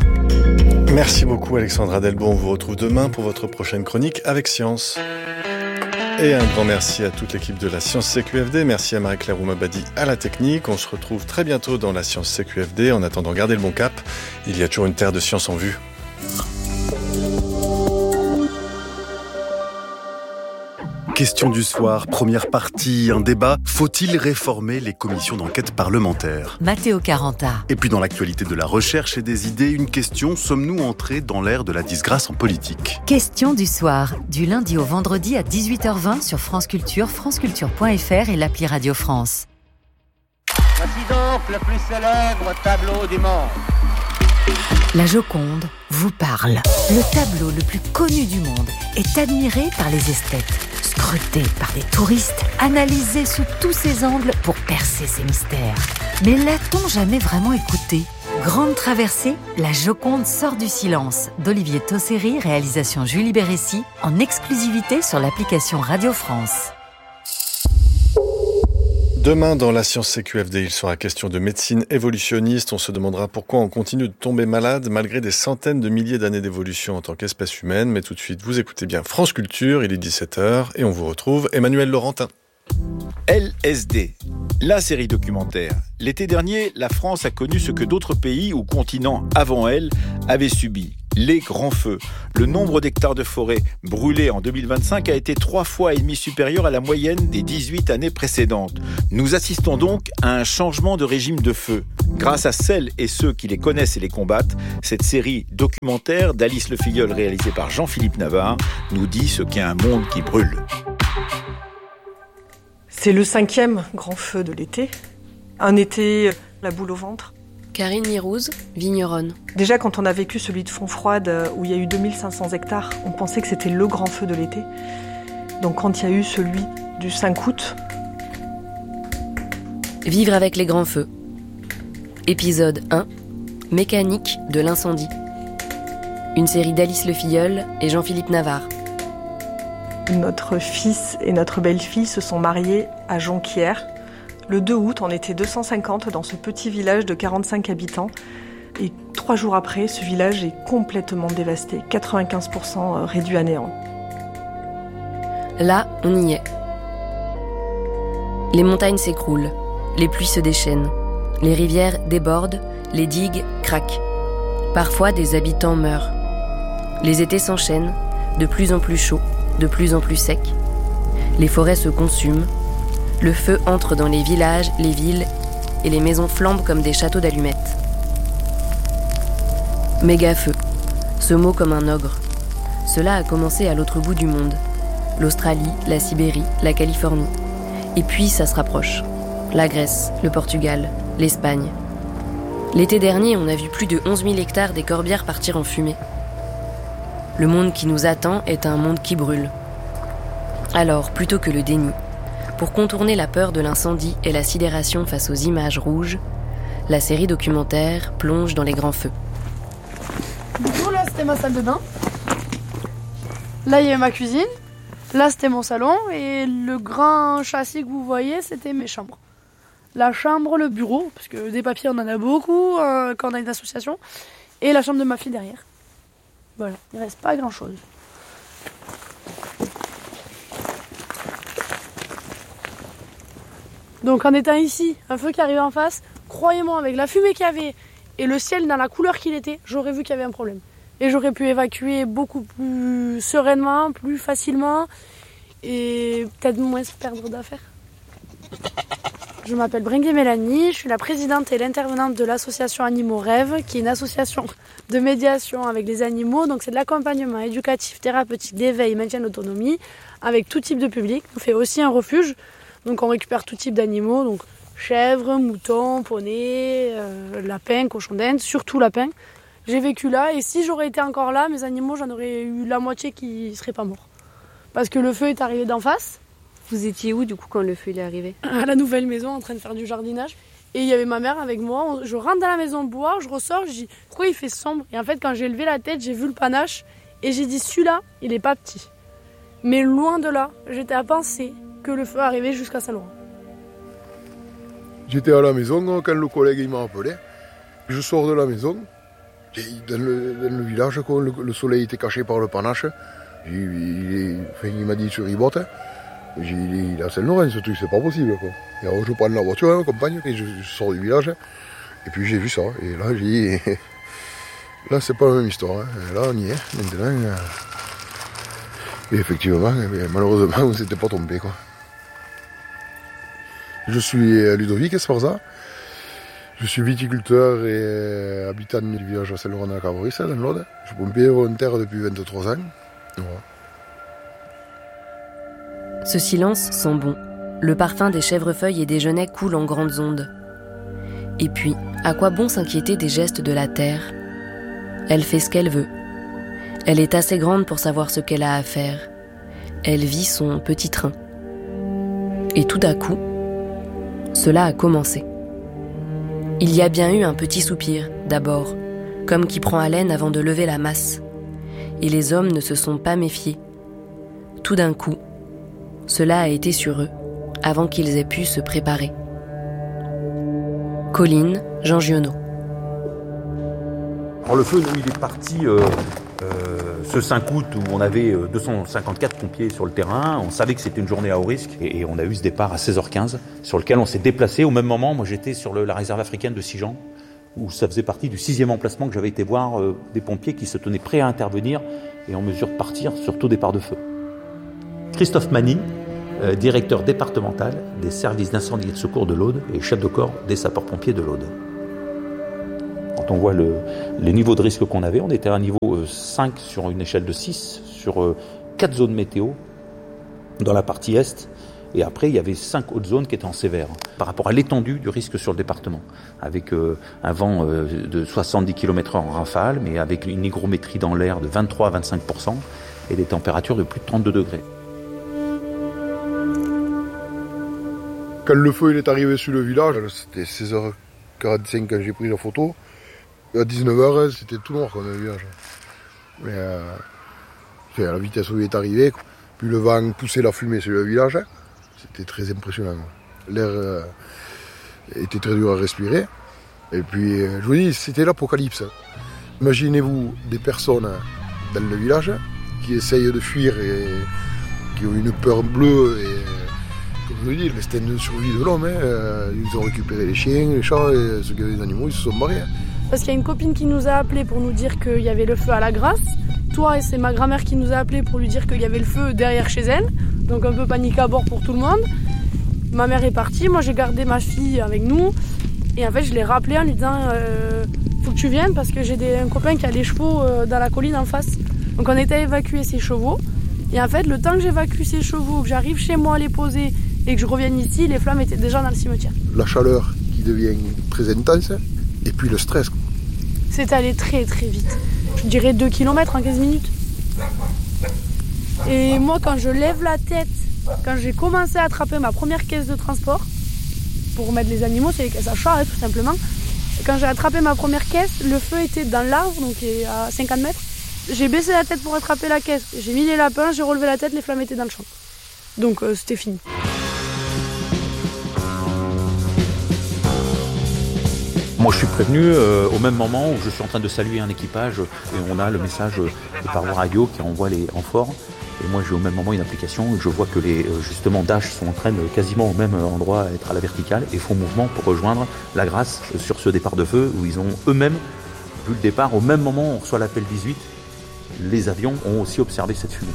Merci beaucoup Alexandra Delbo, on vous retrouve demain pour votre prochaine chronique avec Science. Et un grand merci à toute l'équipe de la Science C Q F D, merci à Marie-Claire Oumabadi à la technique. On se retrouve très bientôt dans la Science C Q F D. En attendant, gardez le bon cap, il y a toujours une terre de science en vue. Question du soir, première partie, un débat. Faut-il réformer les commissions d'enquête parlementaires ? Matteo Caranta. Et puis dans l'actualité de la recherche et des idées, une question, sommes-nous entrés dans l'ère de la disgrâce en politique ? Question du soir, du lundi au vendredi à dix-huit heures vingt sur France Culture, franceculture point f r et l'appli Radio France. Voici donc le plus célèbre tableau du monde. La Joconde vous parle. Le tableau le plus connu du monde est admiré par les esthètes, scruté par des touristes, analysé sous tous ses angles pour percer ses mystères. Mais l'a-t-on jamais vraiment écouté ? Grande traversée, La Joconde sort du silence d'Olivier Tosseri, réalisation Julie Bérécy, en exclusivité sur l'application Radio France. Demain, dans la Science C Q F D, il sera question de médecine évolutionniste. On se demandera pourquoi on continue de tomber malade malgré des centaines de milliers d'années d'évolution en tant qu'espèce humaine. Mais tout de suite, vous écoutez bien France Culture, il est dix-sept heures et on vous retrouve Emmanuel Laurentin. L S D, la série documentaire. L'été dernier, la France a connu ce que d'autres pays ou continents avant elle avaient subi. les grands feux. Le nombre d'hectares de forêt brûlés en deux mille vingt-cinq a été trois fois et demi supérieur à la moyenne des dix-huit années précédentes. Nous assistons donc à un changement de régime de feu. Grâce à celles et ceux qui les connaissent et les combattent, cette série documentaire d'Alice Le Filleul réalisée par Jean-Philippe Navarre nous dit ce qu'est un monde qui brûle. C'est le cinquième grand feu de l'été. Un été, la boule au ventre. Karine Mirouz, vigneronne. Déjà, quand on a vécu celui de Fontfroide, où il y a eu deux mille cinq cents hectares, on pensait que c'était le grand feu de l'été. Donc quand il y a eu celui du cinq août... Vivre avec les grands feux. Épisode un. Mécanique de l'incendie. Une série d'Alice Le Filleul et Jean-Philippe Navarre. Notre fils et notre belle-fille se sont mariés à Jonquière. Le deux août, on était deux cent cinquante dans ce petit village de quarante-cinq habitants. Et trois jours après, ce village est complètement dévasté, quatre-vingt-quinze pour cent réduit à néant. Là, on y est. Les montagnes s'écroulent, les pluies se déchaînent, les rivières débordent, les digues craquent. Parfois, des habitants meurent. Les étés s'enchaînent, de plus en plus chauds, de plus en plus secs. Les forêts se consument. Le feu entre dans les villages, les villes, et les maisons flambent comme des châteaux d'allumettes. Méga-feu, ce mot comme un ogre. Cela a commencé à l'autre bout du monde. L'Australie, la Sibérie, la Californie. Et puis ça se rapproche. La Grèce, le Portugal, l'Espagne. L'été dernier, on a vu plus de onze mille hectares des corbières partir en fumée. Le monde qui nous attend est un monde qui brûle. Alors, plutôt que le déni, pour contourner la peur de l'incendie et la sidération face aux images rouges, la série documentaire plonge dans les grands feux. Du coup, là, c'était ma salle de bain. Là, il y avait ma cuisine. Là, c'était mon salon. Et le grand châssis que vous voyez, c'était mes chambres. La chambre, le bureau, parce que des papiers, on en a beaucoup euh, quand on a une association. Et la chambre de ma fille derrière. Voilà, il ne reste pas grand-chose. Donc en étant ici, un feu qui arrivait en face, croyez-moi, avec la fumée qu'il y avait et le ciel dans la couleur qu'il était, j'aurais vu qu'il y avait un problème. Et j'aurais pu évacuer beaucoup plus sereinement, plus facilement et peut-être moins se perdre d'affaires. Je m'appelle Bringuet Mélanie, je suis la présidente et l'intervenante de l'association Animaux Rêves, qui est une association de médiation avec les animaux. Donc c'est de l'accompagnement éducatif, thérapeutique, d'éveil, maintien d'autonomie, avec tout type de public. On fait aussi un refuge, donc on récupère tout type d'animaux, donc chèvres, moutons, poneys, euh, lapins, cochons d'Inde, surtout lapins. J'ai vécu là et si j'aurais été encore là, mes animaux, j'en aurais eu la moitié qui ne seraient pas morts. Parce que le feu est arrivé d'en face. Vous étiez où du coup quand le feu est arrivé ? À la nouvelle maison en train de faire du jardinage. Et il y avait ma mère avec moi. Je rentre dans la maison boire, je ressors, je dis pourquoi il fait sombre ? Et en fait quand j'ai levé la tête, j'ai vu le panache et j'ai dit celui-là, il est pas petit. Mais loin de là, j'étais à penser que le feu arrivait jusqu'à Saint-Laurent. J'étais à la maison quand le collègue il m'a appelé. Je sors de la maison. Et dans, le, dans le village, quoi, le, le soleil était caché par le panache. Il, il, enfin, il m'a dit sur ribote. J'ai dit, il est à Saint-Laurent, ce truc, c'est pas possible. Quoi. Et alors je prends la voiture, hein, compagne, et je, je sors du village. Et puis j'ai vu ça. Et là, j'ai dit, là, c'est pas la même histoire. Hein. Et là, on y est, maintenant. Et effectivement, malheureusement, on ne s'était pas trompé. Quoi. Je suis Ludovic Esparza. Je suis viticulteur et habitant du village de Saint-Laurent-de-la-Carboris, dans l'Aude. Je suis pompier volontaire depuis vingt-trois ans. Voilà. Ce silence sent bon. Le parfum des chèvrefeuilles et des genêts coule en grandes ondes. Et puis, à quoi bon s'inquiéter des gestes de la terre ? Elle fait ce qu'elle veut. Elle est assez grande pour savoir ce qu'elle a à faire. Elle vit son petit train. Et tout à coup, cela a commencé. Il y a bien eu un petit soupir, d'abord, comme qui prend haleine avant de lever la masse. Et les hommes ne se sont pas méfiés. Tout d'un coup, cela a été sur eux, avant qu'ils aient pu se préparer. Colline, Jean Giono. Alors le feu, il est parti euh, euh, ce cinq août où on avait deux cent cinquante-quatre pompiers sur le terrain. On savait que c'était une journée à haut risque et, et on a eu ce départ à seize heures quinze sur lequel on s'est déplacé. Au même moment, moi j'étais sur le, la réserve africaine de Sijan où ça faisait partie du sixième emplacement que j'avais été voir euh, des pompiers qui se tenaient prêts à intervenir et en mesure de partir sur tout départ de feu. Christophe Mani, euh, directeur départemental des services d'incendie et de secours de l'Aude et chef de corps des sapeurs-pompiers de l'Aude. Quand on voit le, les niveaux de risque qu'on avait, on était à un niveau euh, cinq sur une échelle de six, sur euh, quatre zones météo dans la partie est. Et après, il y avait cinq autres zones qui étaient en sévère, par rapport à l'étendue du risque sur le département, avec euh, un vent euh, de soixante-dix kilomètres heure en rafale, mais avec une hygrométrie dans l'air de vingt-trois à vingt-cinq pour cent et des températures de plus de trente-deux degrés. Quand le feu il est arrivé sur le village, c'était seize heures quarante-cinq quand j'ai pris la photo. À dix-neuf heures, c'était tout noir dans le village. Mais euh, à la vitesse où il est arrivé, puis le vent poussait la fumée sur le village. C'était très impressionnant. L'air euh, était très dur à respirer. Et puis, euh, je vous dis, c'était l'apocalypse. Imaginez-vous des personnes dans le village qui essayent de fuir et qui ont une peur bleue. Et, comme je vous dis, l'instinct de survie de l'homme. Hein, ils ont récupéré les chiens, les chats, et ceux qui avaient des animaux, ils se sont barrés. Parce qu'il y a une copine qui nous a appelés pour nous dire qu'il y avait le feu à la Grasse. Toi, et c'est ma grand-mère qui nous a appelés pour lui dire qu'il y avait le feu derrière chez elle. Donc un peu panique à bord pour tout le monde. Ma mère est partie, moi j'ai gardé ma fille avec nous. Et en fait, je l'ai rappelé en lui disant euh, faut que tu viennes parce que j'ai des, un copain qui a les chevaux euh, dans la colline en face. Donc on était à évacuer ses chevaux. Et en fait, le temps que j'évacue ses chevaux, que j'arrive chez moi à les poser et que je revienne ici, les flammes étaient déjà dans le cimetière. La chaleur qui devient très intense et puis le stress. C'est allé très très vite. Je dirais deux kilomètres en quinze minutes. Et moi, quand je lève la tête, quand j'ai commencé à attraper ma première caisse de transport, pour mettre les animaux, c'est les caisses à chat, hein, tout simplement. Et quand j'ai attrapé ma première caisse, le feu était dans l'arbre, donc à cinquante mètres. J'ai baissé la tête pour attraper la caisse. J'ai mis les lapins, j'ai relevé la tête, les flammes étaient dans le champ. Donc euh, c'était fini. Moi, je suis prévenu euh, au même moment où je suis en train de saluer un équipage et on a le message de parois radio qui envoie les renforts. Et moi, j'ai au même moment une application et je vois que les justement Dash sont en train de quasiment au même endroit à être à la verticale et font mouvement pour rejoindre la Grasse sur ce départ de feu où ils ont eux-mêmes vu le départ. Au même moment, on reçoit l'appel dix-huit. Les avions ont aussi observé cette fumée.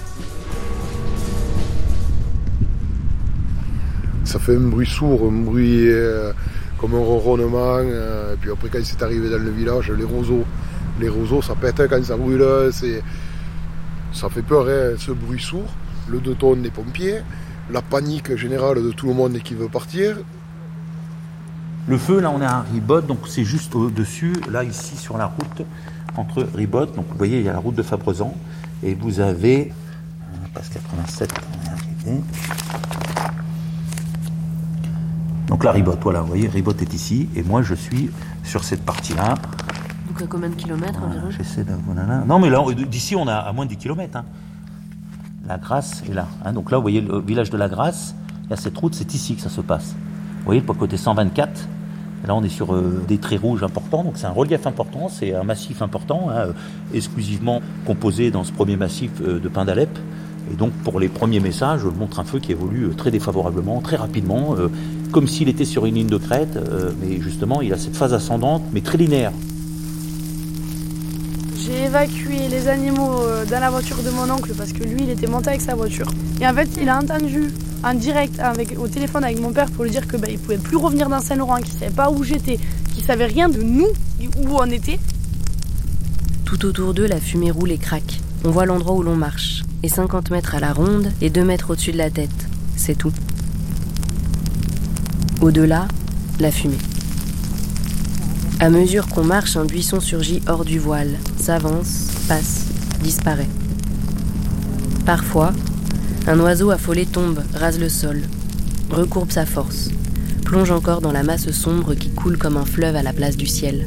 Ça fait un bruit sourd, un bruit euh, comme un ronronnement. Euh, et puis après, quand c'est arrivé dans le village, les roseaux, les roseaux, ça pète quand ça brûle. C'est, ça fait peur, hein, ce bruit sourd. Le deux tonnes des pompiers, la panique générale de tout le monde qui veut partir. Le feu, là, on est à Ribot, donc c'est juste au-dessus, là, ici, sur la route, entre Ribot. Donc, vous voyez, il y a la route de Fabrezan. Et vous avez, passe quatre-vingt-sept, on est arrivé. Donc là, Ribot, voilà, vous voyez, Ribot est ici, et moi, je suis sur cette partie-là. Donc à combien de kilomètres voilà, environ? J'essaie de... Voilà. Non, mais là, d'ici, on a à moins de dix kilomètres. Hein. La Grasse est là. Hein. Donc là, vous voyez le village de la Grasse, il y a cette route, c'est ici que ça se passe. Vous voyez, le côté cent vingt-quatre, et là, on est sur euh, des traits rouges importants, donc c'est un relief important, c'est un massif important, hein, euh, exclusivement composé dans ce premier massif euh, de pins d'Alep. Et donc, pour les premiers messages, je montre un feu qui évolue très défavorablement, très rapidement, euh, comme s'il était sur une ligne de crête, euh, mais justement, il a cette phase ascendante, mais très linéaire. J'ai évacué les animaux dans la voiture de mon oncle parce que lui, il était monté avec sa voiture. Et en fait, il a entendu en direct avec, au téléphone avec mon père pour lui dire que bah, il pouvait plus revenir dans Saint-Laurent, qu'il savait pas où j'étais, qu'il savait rien de nous, où on était. Tout autour d'eux, la fumée roule et craque. On voit l'endroit où l'on marche. Et cinquante mètres à la ronde et deux mètres au-dessus de la tête. C'est tout. Au-delà, la fumée. À mesure qu'on marche, un buisson surgit hors du voile, s'avance, passe, disparaît. Parfois, un oiseau affolé tombe, rase le sol, recourbe sa force, plonge encore dans la masse sombre qui coule comme un fleuve à la place du ciel.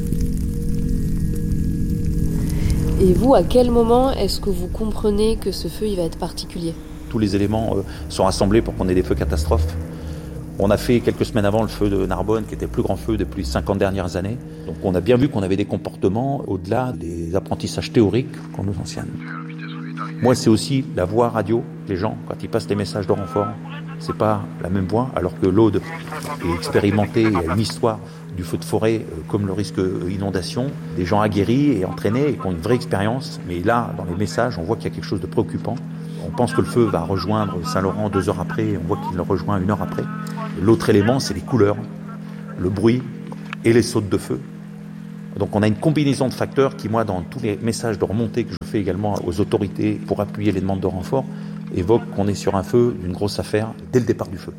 Et vous, à quel moment est-ce que vous comprenez que ce feu il va être particulier? Tous les éléments euh, sont rassemblés pour qu'on ait des feux catastrophes. On a fait quelques semaines avant le feu de Narbonne, qui était le plus grand feu depuis les cinquante dernières années. Donc on a bien vu qu'on avait des comportements au-delà des apprentissages théoriques qu'on nous enseigne. Moi, c'est aussi la voix radio. Les gens, quand ils passent des messages de renfort, c'est pas la même voix, alors que l'Aude est expérimentée, il y a une histoire du feu de forêt comme le risque inondation, des gens aguerris et entraînés et qui ont une vraie expérience. Mais là, dans les messages, on voit qu'il y a quelque chose de préoccupant. On pense que le feu va rejoindre Saint-Laurent deux heures après, on voit qu'il le rejoint une heure après. L'autre élément, c'est les couleurs, le bruit et les sautes de feu. Donc on a une combinaison de facteurs qui, moi, dans tous les messages de remontée que je fais également aux autorités pour appuyer les demandes de renfort, évoquent qu'on est sur un feu d'une grosse affaire dès le départ du feu.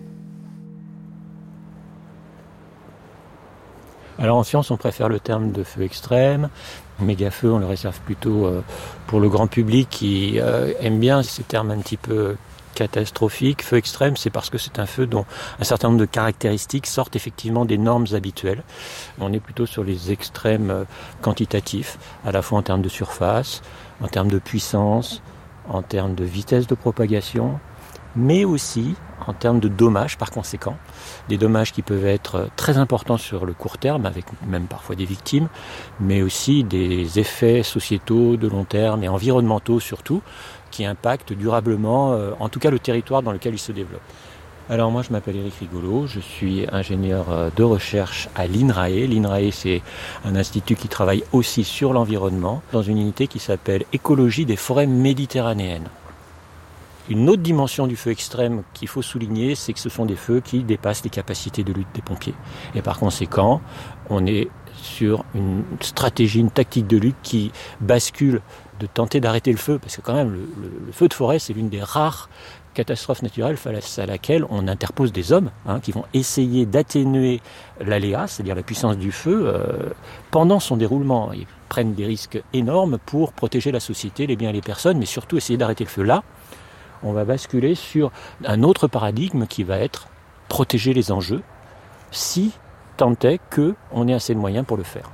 Alors en science, on préfère le terme de feu extrême. Méga-feu, on le réserve plutôt euh, pour le grand public qui euh, aime bien ces termes un petit peu catastrophiques. Feu extrême, c'est parce que c'est un feu dont un certain nombre de caractéristiques sortent effectivement des normes habituelles. On est plutôt sur les extrêmes euh, quantitatifs, à la fois en termes de surface, en termes de puissance, en termes de vitesse de propagation, mais aussi en termes de dommages par conséquent. Des dommages qui peuvent être très importants sur le court terme, avec même parfois des victimes, mais aussi des effets sociétaux de long terme et environnementaux surtout, qui impactent durablement, euh, en tout cas le territoire dans lequel ils se développent. Alors moi je m'appelle Éric Rigolo, je suis ingénieur de recherche à l'INRAE. L'INRAE c'est un institut qui travaille aussi sur l'environnement, dans une unité qui s'appelle Écologie des forêts méditerranéennes. Une autre dimension du feu extrême qu'il faut souligner, c'est que ce sont des feux qui dépassent les capacités de lutte des pompiers. Et par conséquent, on est sur une stratégie, une tactique de lutte qui bascule de tenter d'arrêter le feu, parce que quand même, le, le, le feu de forêt, c'est l'une des rares catastrophes naturelles face à laquelle on interpose des hommes hein, qui vont essayer d'atténuer l'aléa, c'est-à-dire la puissance du feu, euh, pendant son déroulement. Ils prennent des risques énormes pour protéger la société, les biens et les personnes, mais surtout essayer d'arrêter le feu là. On va basculer sur un autre paradigme qui va être protéger les enjeux, si tant est qu'on ait assez de moyens pour le faire.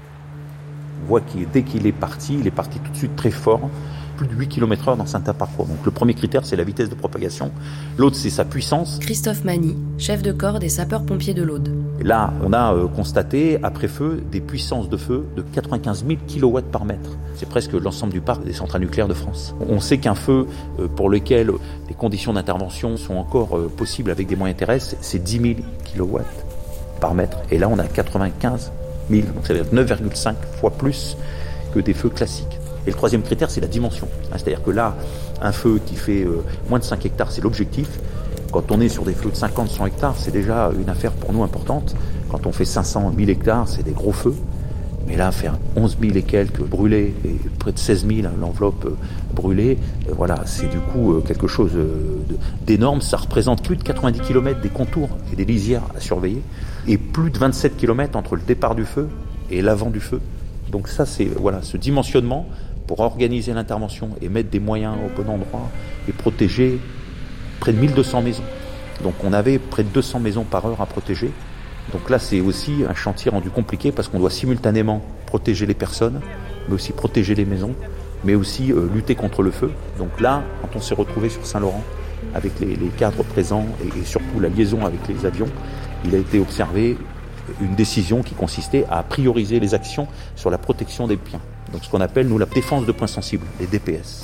On voit que dès qu'il est parti, il est parti tout de suite très fort, plus de huit kilomètres heure dans certains parcours. Donc le premier critère, c'est la vitesse de propagation. L'autre, c'est sa puissance. Christophe Mani, chef de corps des sapeurs-pompiers de l'Aude. Et là, on a euh, constaté, après feu, des puissances de feu de quatre-vingt-quinze mille kilowatts par mètre. C'est presque l'ensemble du parc des centrales nucléaires de France. On sait qu'un feu euh, pour lequel les conditions d'intervention sont encore euh, possibles avec des moyens terrestres, c'est dix mille kilowatts par mètre. Et là, on a quatre-vingt-quinze mille, donc ça veut dire neuf virgule cinq fois plus que des feux classiques. Et le troisième critère, c'est la dimension. C'est-à-dire que là, un feu qui fait euh, moins de cinq hectares, c'est l'objectif. Quand on est sur des feux de cinquante à cent hectares, c'est déjà une affaire pour nous importante. Quand on fait cinq cents mille hectares, c'est des gros feux. Mais là, faire onze mille et quelques brûlés, et près de seize mille, l'enveloppe euh, brûlée, euh, voilà, c'est du coup euh, quelque chose euh, d'énorme. Ça représente plus de quatre-vingt-dix kilomètres des contours et des lisières à surveiller, et plus de vingt-sept kilomètres entre le départ du feu et l'avant du feu. Donc ça, c'est voilà, ce dimensionnement pour organiser l'intervention et mettre des moyens au bon endroit et protéger près de mille deux cents maisons. Donc on avait près de deux cents maisons par heure à protéger. Donc là, c'est aussi un chantier rendu compliqué parce qu'on doit simultanément protéger les personnes, mais aussi protéger les maisons, mais aussi euh, lutter contre le feu. Donc là, quand on s'est retrouvé sur Saint-Laurent avec les, les cadres présents et, et surtout la liaison avec les avions, il a été observé une décision qui consistait à prioriser les actions sur la protection des biens. Donc ce qu'on appelle, nous, la défense de points sensibles, les D P S.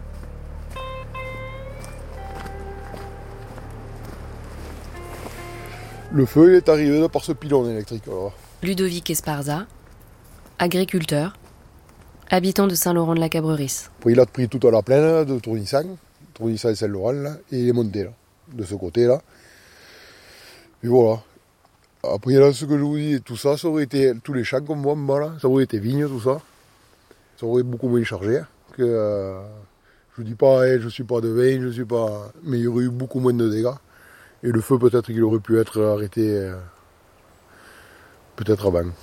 Le feu, il est arrivé par ce pylône électrique. Alors. Ludovic Esparza, agriculteur, habitant de Saint-Laurent-de-la-Cabreris. Après, il a pris toute la plaine de Tournissan, Tournissan et Saint-Laurent, là, et il est monté là, de ce côté-là. Et voilà. Après, là, ce que je vous dis, tout ça, ça aurait été tous les champs comme moi, là, ça aurait été vignes, tout ça. Ça aurait beaucoup moins chargé. Que, euh, je ne dis pas, hey, je ne suis pas de veille, je suis pas. Mais il y aurait eu beaucoup moins de dégâts. Et le feu, peut-être qu'il aurait pu être arrêté euh, peut-être avant.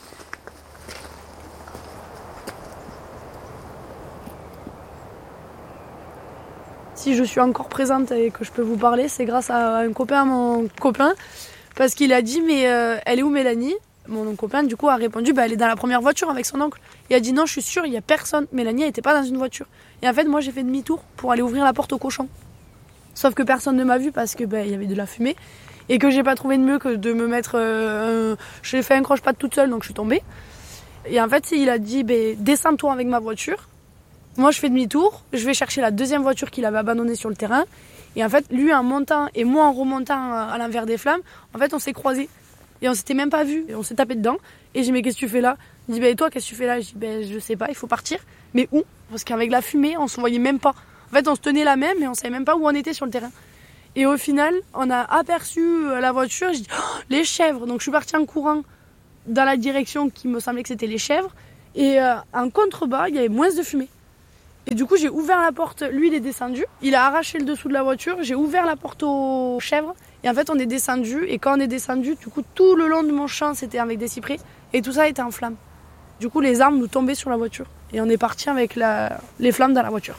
Si je suis encore présente et que je peux vous parler, c'est grâce à un copain, à mon copain, parce qu'il a dit, mais euh, elle est où Mélanie ? Mon copain, du coup, a répondu, bah, elle est dans la première voiture avec son oncle. Il a dit, non, je suis sûre, il n'y a personne. Mélanie, elle n'était pas dans une voiture. Et en fait, moi, j'ai fait demi-tour pour aller ouvrir la porte au cochon. Sauf que personne ne m'a vu parce que bah, y avait de la fumée. Et que j'ai pas trouvé de mieux que de me mettre... Euh, un... J'ai fait un croche-patte toute seule, donc je suis tombée. Et en fait, il a dit, bah, descends-toi avec ma voiture. Moi, je fais demi-tour, je vais chercher la deuxième voiture qu'il avait abandonnée sur le terrain. Et en fait, lui en montant et moi en remontant à l'envers des flammes, en fait, on s'est croisés. Et on s'était même pas vus. Et on s'est tapé dedans. Et j'ai dit, mais qu'est-ce que tu fais là? Il dit, ben, et toi, qu'est-ce que tu fais là? Je dis, ben, je sais pas, il faut partir. Mais où? Parce qu'avec la fumée, on se voyait même pas. En fait, on se tenait la même, mais on savait même pas où on était sur le terrain. Et au final, on a aperçu la voiture. J'ai dit, oh, les chèvres. Donc, je suis partie en courant dans la direction qui me semblait que c'était les chèvres. Et euh, en contrebas, il y avait moins de fumée. Et du coup, j'ai ouvert la porte. Lui, il est descendu. Il a arraché le dessous de la voiture. J'ai ouvert la porte aux chèvres. Et en fait, on est descendu. Et quand on est descendu, du coup, tout le long de mon champ, c'était avec des cyprès. Et tout ça était en flammes. Du coup, les armes nous tombaient sur la voiture. Et on est parti avec la... les flammes dans la voiture.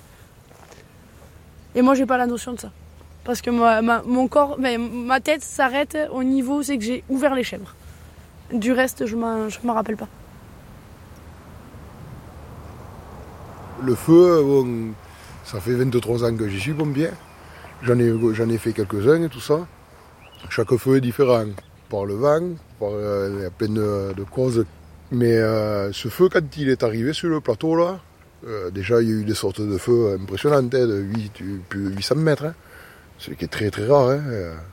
Et moi, j'ai pas la notion de ça. Parce que ma, ma, mon corps, mais ma tête s'arrête au niveau où c'est que j'ai ouvert les chèvres. Du reste, je m'en, je m'en rappelle pas. Le feu, bon, ça fait vingt-trois ans que j'y suis pompier. J'en ai, j'en ai fait quelques-uns et tout ça. Chaque feu est différent. Par le vent, par, euh, il y a plein de, de causes. Mais euh, ce feu, quand il est arrivé sur le plateau, là, euh, déjà il y a eu des sortes de feux impressionnantes, hein, de huit, plus de huit cents mètres. Hein, ce qui est très très rare. Hein,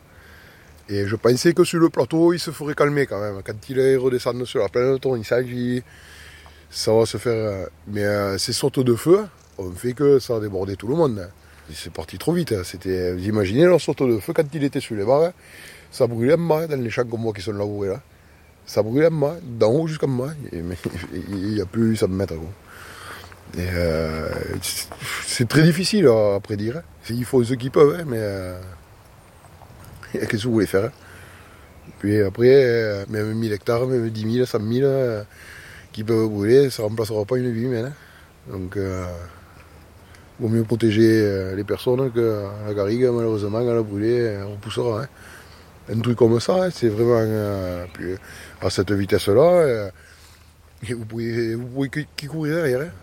et je pensais que sur le plateau, il se ferait calmer quand même. Quand il est redescendu sur la plaine de Tournissac, ça va se faire. Mais euh, ces sortes de feux ont fait que ça a débordé tout le monde. C'est parti trop vite. Hein. C'était, vous imaginez leur sorte de feu quand il était sur les barres, ça brûlait en bas dans les champs comme moi qui sont labourés là. Ça brûlait en bas, d'en haut jusqu'en bas. Et, mais il n'y a plus ça me mettre. Et euh, c'est très difficile à prédire. Hein. Ils font ce qu'ils peuvent, hein, mais euh, qu'est-ce que vous voulez faire? Hein. Puis après, euh, même mille hectares, même dix mille, cent mille euh, qui peuvent brûler, ça ne remplacera pas une vie humaine. Hein. Donc, euh, vaut mieux protéger euh, les personnes que la garrigue, malheureusement, elle a brûlé, on repoussera. Hein. Un truc comme ça, hein, c'est vraiment euh, puis, à cette vitesse-là, euh, vous pouvez, vous pouvez qui courir derrière. Hein.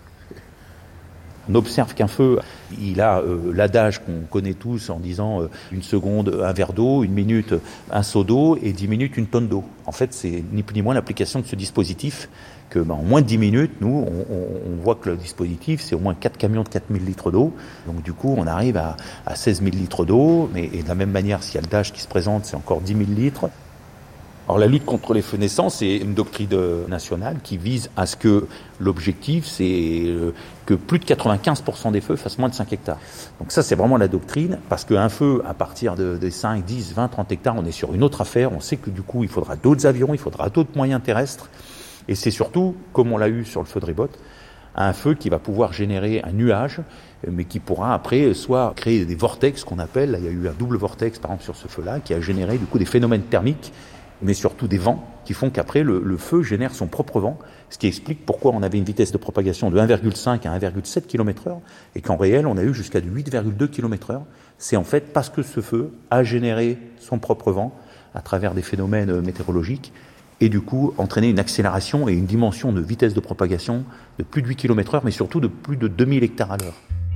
On observe qu'un feu, il a euh, l'adage qu'on connaît tous en disant euh, une seconde un verre d'eau, une minute un seau d'eau et dix minutes une tonne d'eau. En fait, c'est ni plus ni moins l'application de ce dispositif que, ben, en moins de dix minutes, nous, on, on, on voit que le dispositif, c'est au moins quatre camions de quatre mille litres d'eau. Donc du coup, on arrive à, à seize mille litres d'eau, mais et de la même manière, s'il y a le dage qui se présente, c'est encore dix mille litres. Alors la lutte contre les feux naissants, c'est une doctrine nationale qui vise à ce que l'objectif, c'est que plus de quatre-vingt-quinze pour cent des feux fassent moins de cinq hectares. Donc ça, c'est vraiment la doctrine, parce qu'un feu, à partir de, de cinq, dix, vingt, trente hectares, on est sur une autre affaire. On sait que du coup, il faudra d'autres avions, il faudra d'autres moyens terrestres. Et c'est surtout, comme on l'a eu sur le feu de Ribote, un feu qui va pouvoir générer un nuage, mais qui pourra après soit créer des vortex qu'on appelle. Là, il y a eu un double vortex, par exemple, sur ce feu-là, qui a généré du coup des phénomènes thermiques, mais surtout des vents qui font qu'après le, le feu génère son propre vent, ce qui explique pourquoi on avait une vitesse de propagation de un virgule cinq à un virgule sept kilomètres heure et qu'en réel on a eu jusqu'à du huit virgule deux kilomètres heure. C'est en fait parce que ce feu a généré son propre vent à travers des phénomènes météorologiques et du coup entraîné une accélération et une dimension de vitesse de propagation de plus de huit kilomètres heure, mais surtout de plus de deux mille hectares à l'heure.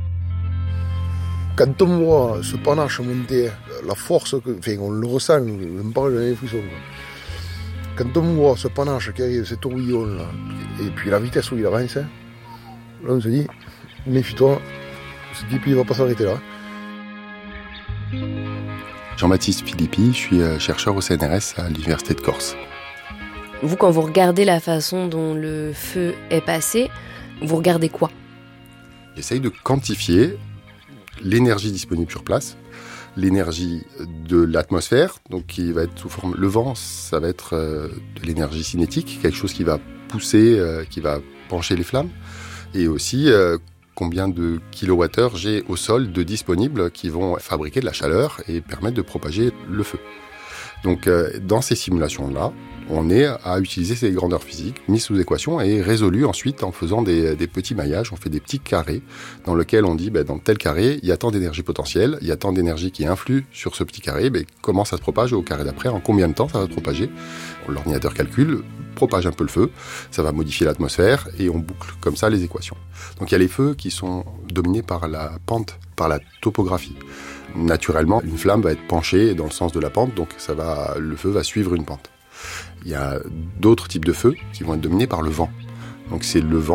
Quand on voit ce panache monter, la force, que, enfin, on le ressent, je me parle d'un frisson. Quand on voit ce panache qui arrive, cet tourbillon-là, et puis la vitesse où il avance, là on se dit, méfie-toi, ce type il ne va pas s'arrêter là. Jean-Baptiste Philippi, je suis chercheur au C N R S à l'Université de Corse. Vous, quand vous regardez la façon dont le feu est passé, vous regardez quoi? J'essaye de quantifier l'énergie disponible sur place, l'énergie de l'atmosphère, donc qui va être sous forme... Le vent, ça va être euh, de l'énergie cinétique, quelque chose qui va pousser, euh, qui va pencher les flammes, et aussi euh, combien de kilowattheures j'ai au sol de disponibles qui vont fabriquer de la chaleur et permettre de propager le feu. Donc euh, dans ces simulations-là, on est à utiliser ces grandeurs physiques mises sous équation et résolues ensuite en faisant des, des petits maillages. On fait des petits carrés dans lesquels on dit, ben, dans tel carré, il y a tant d'énergie potentielle, il y a tant d'énergie qui influe sur ce petit carré. Ben, comment ça se propage au carré d'après? En combien de temps ça va se propager? L'ordinateur calcule, propage un peu le feu, ça va modifier l'atmosphère et on boucle comme ça les équations. Donc il y a les feux qui sont dominés par la pente, par la topographie. Naturellement, une flamme va être penchée dans le sens de la pente, donc ça va, le feu va suivre une pente. Il y a d'autres types de feux qui vont être dominés par le vent. Donc c'est le vent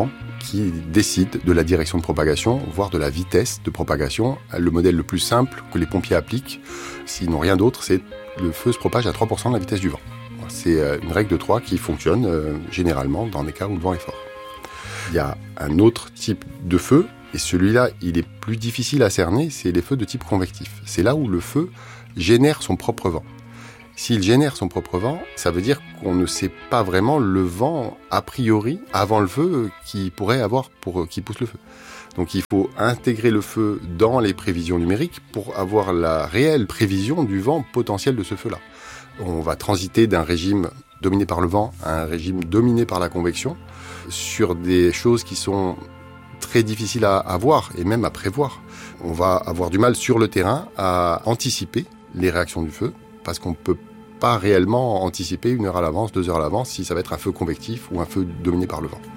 qui décide de la direction de propagation, voire de la vitesse de propagation. Le modèle le plus simple que les pompiers appliquent, s'ils n'ont rien d'autre, c'est le feu se propage à trois pour cent de la vitesse du vent. C'est une règle de trois qui fonctionne euh, généralement dans des cas où le vent est fort. Il y a un autre type de feu, et celui-là, il est plus difficile à cerner, c'est les feux de type convectif. C'est là où le feu génère son propre vent. S'il génère son propre vent, ça veut dire qu'on ne sait pas vraiment le vent a priori avant le feu qui pourrait avoir pour qui pousse le feu. Donc il faut intégrer le feu dans les prévisions numériques pour avoir la réelle prévision du vent potentiel de ce feu-là. On va transiter d'un régime dominé par le vent à un régime dominé par la convection sur des choses qui sont très difficiles à, à voir et même à prévoir. On va avoir du mal sur le terrain à anticiper les réactions du feu parce qu'on ne peut pas réellement anticiper une heure à l'avance, deux heures à l'avance si ça va être un feu convectif ou un feu dominé par le vent.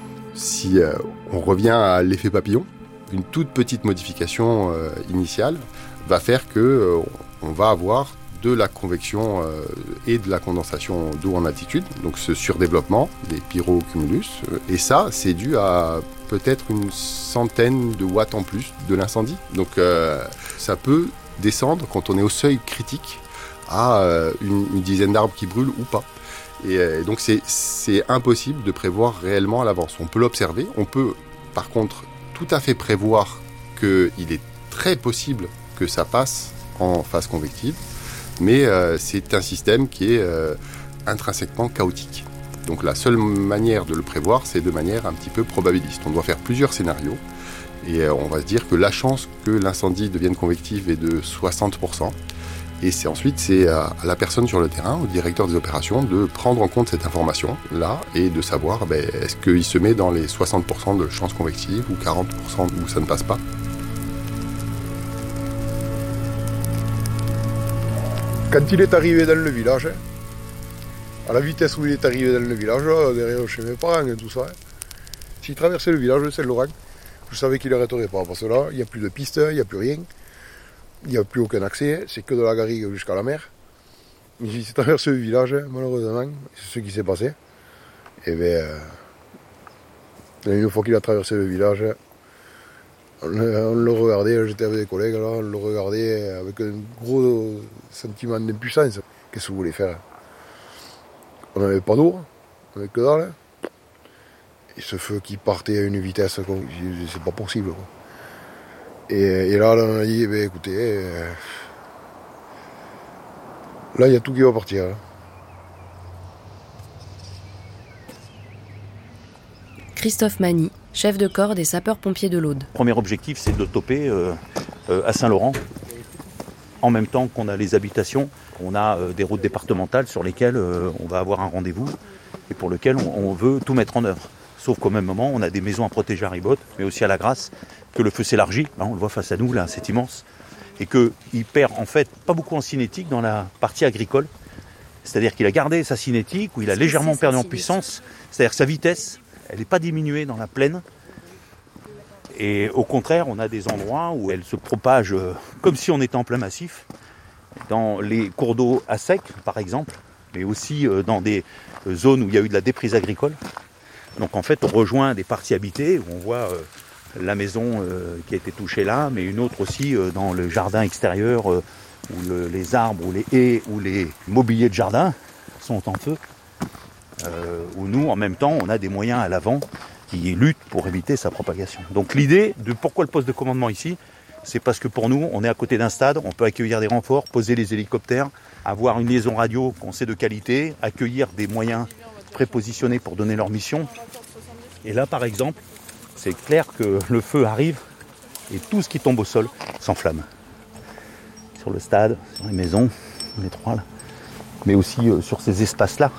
Si euh, on revient à l'effet papillon, une toute petite modification euh, initiale va faire que euh, on va avoir de la convection euh, et de la condensation d'eau en altitude, donc ce surdéveloppement des pyrocumulus. Euh, et ça, c'est dû à peut-être une centaine de watts en plus de l'incendie. Donc euh, ça peut descendre quand on est au seuil critique à euh, une, une dizaine d'arbres qui brûlent ou pas. Et, euh, et donc c'est, c'est impossible de prévoir réellement à l'avance. On peut l'observer, on peut par contre tout à fait prévoir qu'il est très possible que ça passe en phase convective, mais euh, c'est un système qui est euh, intrinsèquement chaotique. Donc la seule manière de le prévoir, c'est de manière un petit peu probabiliste. On doit faire plusieurs scénarios et euh, on va se dire que la chance que l'incendie devienne convectif est de soixante pour cent. Et c'est ensuite, c'est à la personne sur le terrain, au directeur des opérations, de prendre en compte cette information-là et de savoir ben, est-ce qu'il se met dans les soixante pour cent de chance convective ou quarante pour cent où ça ne passe pas. Quand il est arrivé dans le village, à la vitesse où il est arrivé dans le village, derrière chez mes parents et tout ça, s'il traversait le village de Saint-Laurent, je savais qu'il n'arrêterait pas, parce que là, il n'y a plus de piste, il n'y a plus rien. Il n'y a plus aucun accès, c'est que de la garrigue jusqu'à la mer. Mais si c'est traversé le village, malheureusement, c'est ce qui s'est passé. Et bien, euh, une fois qu'il a traversé le village, on, on le regardait, j'étais avec des collègues, là, on le regardait avec un gros sentiment d'impuissance. Qu'est-ce que vous voulez faire? On n'avait pas d'eau, on n'avait que dalle. Et ce feu qui partait à une vitesse, c'est pas possible, quoi. Et, et là, là, on a dit, eh bien, écoutez, euh, là, il y a tout qui va partir. Hein. Christophe Mani, chef de corps des sapeurs-pompiers de l'Aude. Le premier objectif, c'est de toper euh, euh, à Saint-Laurent. En même temps qu'on a les habitations, on a euh, des routes départementales sur lesquelles euh, on va avoir un rendez-vous et pour lesquelles on, on veut tout mettre en œuvre. Sauf qu'au même moment, on a des maisons à protéger à Ribotte, mais aussi à la Grasse, que le feu s'élargit, hein, on le voit face à nous, là, c'est immense, et qu'il perd en fait pas beaucoup en cinétique dans la partie agricole, c'est-à-dire qu'il a gardé sa cinétique, ou il a légèrement perdu en puissance, c'est-à-dire que sa vitesse, elle n'est pas diminuée dans la plaine, et au contraire, on a des endroits où elle se propage euh, comme si on était en plein massif, dans les cours d'eau à sec, par exemple, mais aussi euh, dans des euh, zones où il y a eu de la déprise agricole. Donc en fait, on rejoint des parties habitées où on voit euh, la maison euh, qui a été touchée là, mais une autre aussi euh, dans le jardin extérieur euh, où le, les arbres ou les haies ou les mobiliers de jardin sont en feu. Euh, où nous, en même temps, on a des moyens à l'avant qui luttent pour éviter sa propagation. Donc l'idée de pourquoi le poste de commandement ici, c'est parce que pour nous, on est à côté d'un stade, on peut accueillir des renforts, poser les hélicoptères, avoir une liaison radio qu'on sait de qualité, accueillir des moyens prépositionnés pour donner leur mission. Et là, par exemple, c'est clair que le feu arrive et tout ce qui tombe au sol s'enflamme. Sur le stade, sur les maisons, les trois là, mais aussi euh, sur ces espaces-là.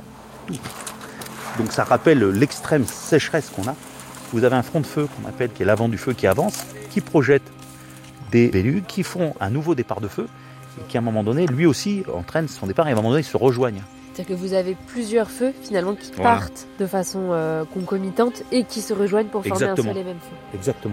Donc ça rappelle l'extrême sécheresse qu'on a. Vous avez un front de feu qu'on appelle, qui est l'avant du feu qui avance, qui projette des vélus qui font un nouveau départ de feu et qui à un moment donné, lui aussi, entraîne son départ et à un moment donné, ils se rejoignent. C'est-à-dire que vous avez plusieurs feux finalement qui Voilà. partent de façon euh, concomitante et qui se rejoignent pour former Exactement. un seul et même feu. Exactement.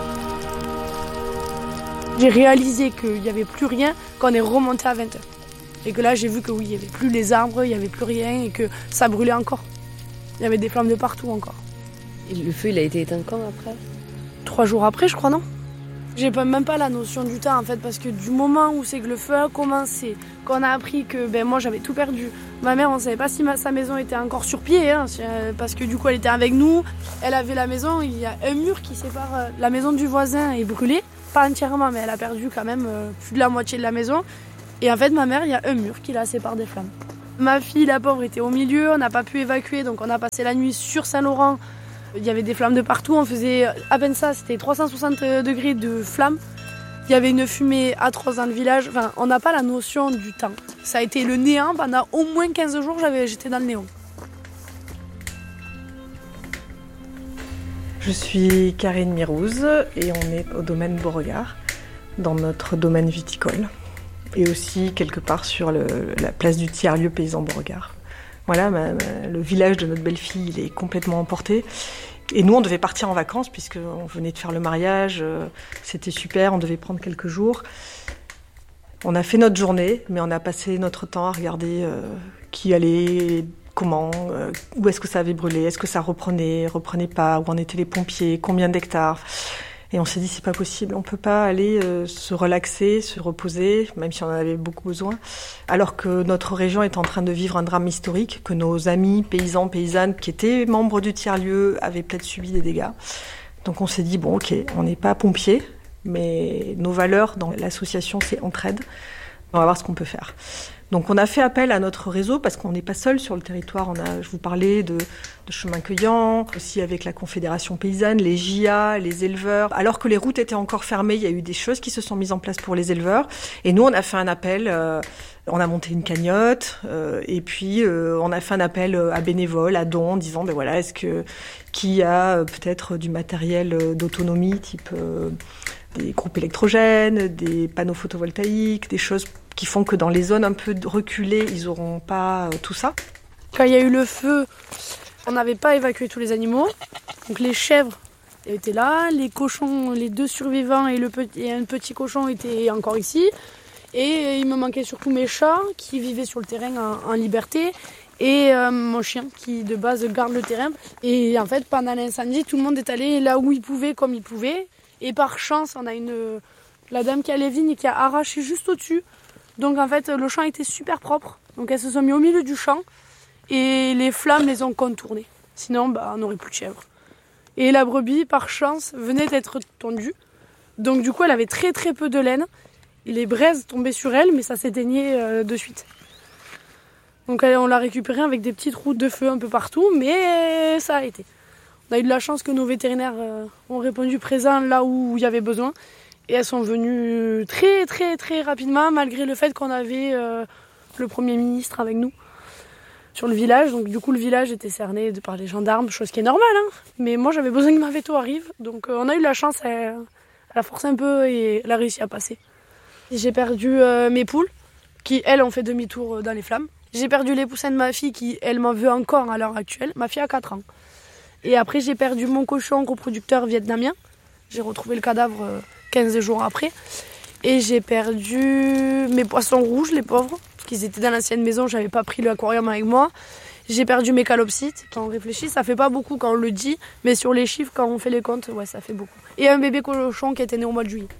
J'ai réalisé qu'il n'y avait plus rien quand on est remonté à vingt heures. Et que là, j'ai vu que oui, il n'y avait plus les arbres, il n'y avait plus rien et que ça brûlait encore. Il y avait des flammes de partout encore. Et le feu, il a été éteint quand après ? Trois jours après, je crois, non ? J'ai pas, même pas la notion du temps en fait, parce que du moment où c'est que le feu a commencé, qu'on a appris que ben, moi j'avais tout perdu, ma mère on savait pas si ma, sa maison était encore sur pied, hein, parce que du coup elle était avec nous, elle avait la maison, il y a un mur qui sépare euh, la maison du voisin est brûlée, pas entièrement mais elle a perdu quand même euh, plus de la moitié de la maison, et en fait ma mère il y a un mur qui la sépare des flammes. Ma fille la pauvre était au milieu, on n'a pas pu évacuer donc on a passé la nuit sur Saint-Laurent. Il y avait des flammes de partout, on faisait à peine ça, c'était trois cent soixante degrés de flammes. Il y avait une fumée atroce dans le village, enfin, on n'a pas la notion du temps. Ça a été le néant, pendant au moins quinze jours, j'avais, j'étais dans le néant. Je suis Karine Mirouz et on est au domaine Beauregard, dans notre domaine viticole. Et aussi quelque part sur le, la place du tiers-lieu paysan Beauregard. Voilà, ma, ma, le village de notre belle-fille, il est complètement emporté. Et nous, on devait partir en vacances, puisqu'on venait de faire le mariage. Euh, c'était super, on devait prendre quelques jours. On a fait notre journée, mais on a passé notre temps à regarder euh, qui allait, comment, euh, où est-ce que ça avait brûlé, est-ce que ça reprenait, reprenait pas, où en étaient les pompiers, combien d'hectares. Et on s'est dit, c'est pas possible, on peut pas aller euh, se relaxer, se reposer, même si on en avait beaucoup besoin, alors que notre région est en train de vivre un drame historique, que nos amis paysans, paysannes qui étaient membres du tiers-lieu avaient peut-être subi des dégâts. Donc on s'est dit, bon ok, on n'est pas pompiers, mais nos valeurs dans l'association, c'est entraide. On va voir ce qu'on peut faire. Donc on a fait appel à notre réseau parce qu'on n'est pas seul sur le territoire. On a, je vous parlais de, de chemins cueillants, aussi avec la Confédération paysanne, les J A, les éleveurs. Alors que les routes étaient encore fermées, il y a eu des choses qui se sont mises en place pour les éleveurs. Et nous, on a fait un appel, euh, on a monté une cagnotte, euh, et puis euh, on a fait un appel à bénévoles, à dons, en disant, ben voilà, est-ce que qui a euh, peut-être du matériel euh, d'autonomie, type euh, des groupes électrogènes, des panneaux photovoltaïques, des choses qui font que dans les zones un peu reculées, ils n'auront pas euh, tout ça. Quand il y a eu le feu, on n'avait pas évacué tous les animaux. Donc les chèvres étaient là, les cochons, les deux survivants et, le petit, et un petit cochon étaient encore ici. Et il me manquait surtout mes chats qui vivaient sur le terrain en, en liberté et euh, mon chien qui de base garde le terrain. Et en fait, pendant l'incendie, tout le monde est allé là où il pouvait, comme il pouvait. Et par chance, on a une, la dame qui a les vignes qui a arraché juste au-dessus. Donc en fait, le champ était super propre. Donc elles se sont mises au milieu du champ et les flammes les ont contournées. Sinon, bah, on n'aurait plus de chèvres. Et la brebis, par chance, venait d'être tondue. Donc du coup, elle avait très très peu de laine. Les braises tombaient sur elle, mais ça s'éteignait euh, de suite. Donc on l'a récupérée avec des petites routes de feu un peu partout, mais ça a été. On a eu de la chance que nos vétérinaires euh, ont répondu présent là où il y avait besoin. Et elles sont venues très très très rapidement, malgré le fait qu'on avait euh, le Premier ministre avec nous sur le village. Donc du coup, le village était cerné par les gendarmes, chose qui est normale. Hein. Mais moi, j'avais besoin que ma veto arrive. Donc euh, on a eu de la chance, elle, elle a forcé un peu et elle a réussi à passer. J'ai perdu euh, mes poules, qui, elles, ont fait demi-tour dans les flammes. J'ai perdu les poussins de ma fille, qui, elle, m'en veut encore à l'heure actuelle. Ma fille a quatre ans. Et après, j'ai perdu mon cochon reproducteur vietnamien. J'ai retrouvé le cadavre euh, quinze jours après. Et j'ai perdu mes poissons rouges, les pauvres, parce qu'ils étaient dans l'ancienne maison, j'avais pas pris l'aquarium avec moi. J'ai perdu mes calopsites. Quand on réfléchit, ça fait pas beaucoup quand on le dit, mais sur les chiffres, quand on fait les comptes, ouais, ça fait beaucoup. Et un bébé cochon qui était né au mois de juillet.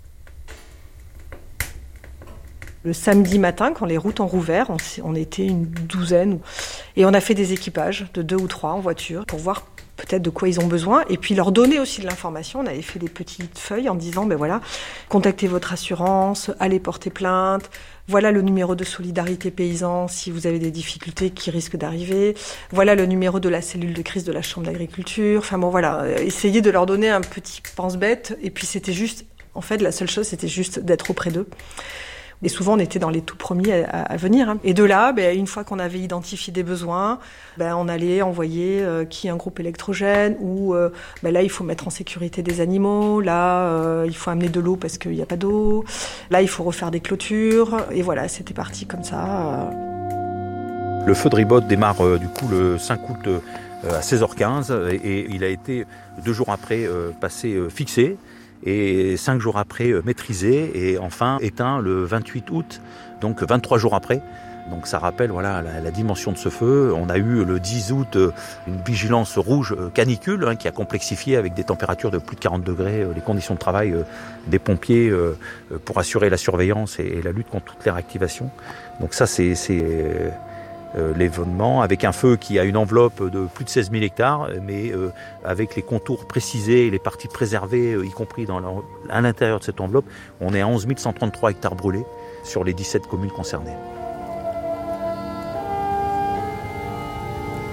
Le samedi matin, quand les routes ont rouvert, on, on était une douzaine. Et on a fait des équipages de deux ou trois en voiture pour voir peut-être de quoi ils ont besoin. Et puis leur donner aussi de l'information. On avait fait des petites feuilles en disant, ben voilà, contactez votre assurance, allez porter plainte. Voilà le numéro de solidarité paysan si vous avez des difficultés qui risquent d'arriver. Voilà le numéro de la cellule de crise de la Chambre d'agriculture. Enfin bon, voilà, essayez de leur donner un petit pense-bête. Et puis c'était juste, en fait, la seule chose, c'était juste d'être auprès d'eux. Et souvent, on était dans les tout premiers à, à venir. Hein. Et de là, ben, une fois qu'on avait identifié des besoins, ben, on allait envoyer euh, qui un groupe électrogène ou euh, ben, là, il faut mettre en sécurité des animaux. Là, euh, il faut amener de l'eau parce qu'il n'y a pas d'eau. Là, il faut refaire des clôtures. Et voilà, c'était parti comme ça. Le feu de Ribote démarre euh, du coup le cinq août euh, à seize heures quinze et, et il a été deux jours après euh, passé euh, fixé. et cinq jours après maîtrisé et enfin éteint le vingt-huit août, donc vingt-trois jours après. Donc ça rappelle voilà la, la dimension de ce feu. On a eu le dix août une vigilance rouge canicule hein, qui a complexifié avec des températures de plus de quarante degrés les conditions de travail euh, des pompiers euh, pour assurer la surveillance et, et la lutte contre toutes les réactivations. Donc ça c'est, c'est euh, l'événement avec un feu qui a une enveloppe de plus de seize mille hectares, mais euh, avec les contours précisés et les parties préservées, euh, y compris dans la, à l'intérieur de cette enveloppe, on est à onze mille cent trente-trois hectares brûlés sur les dix-sept communes concernées.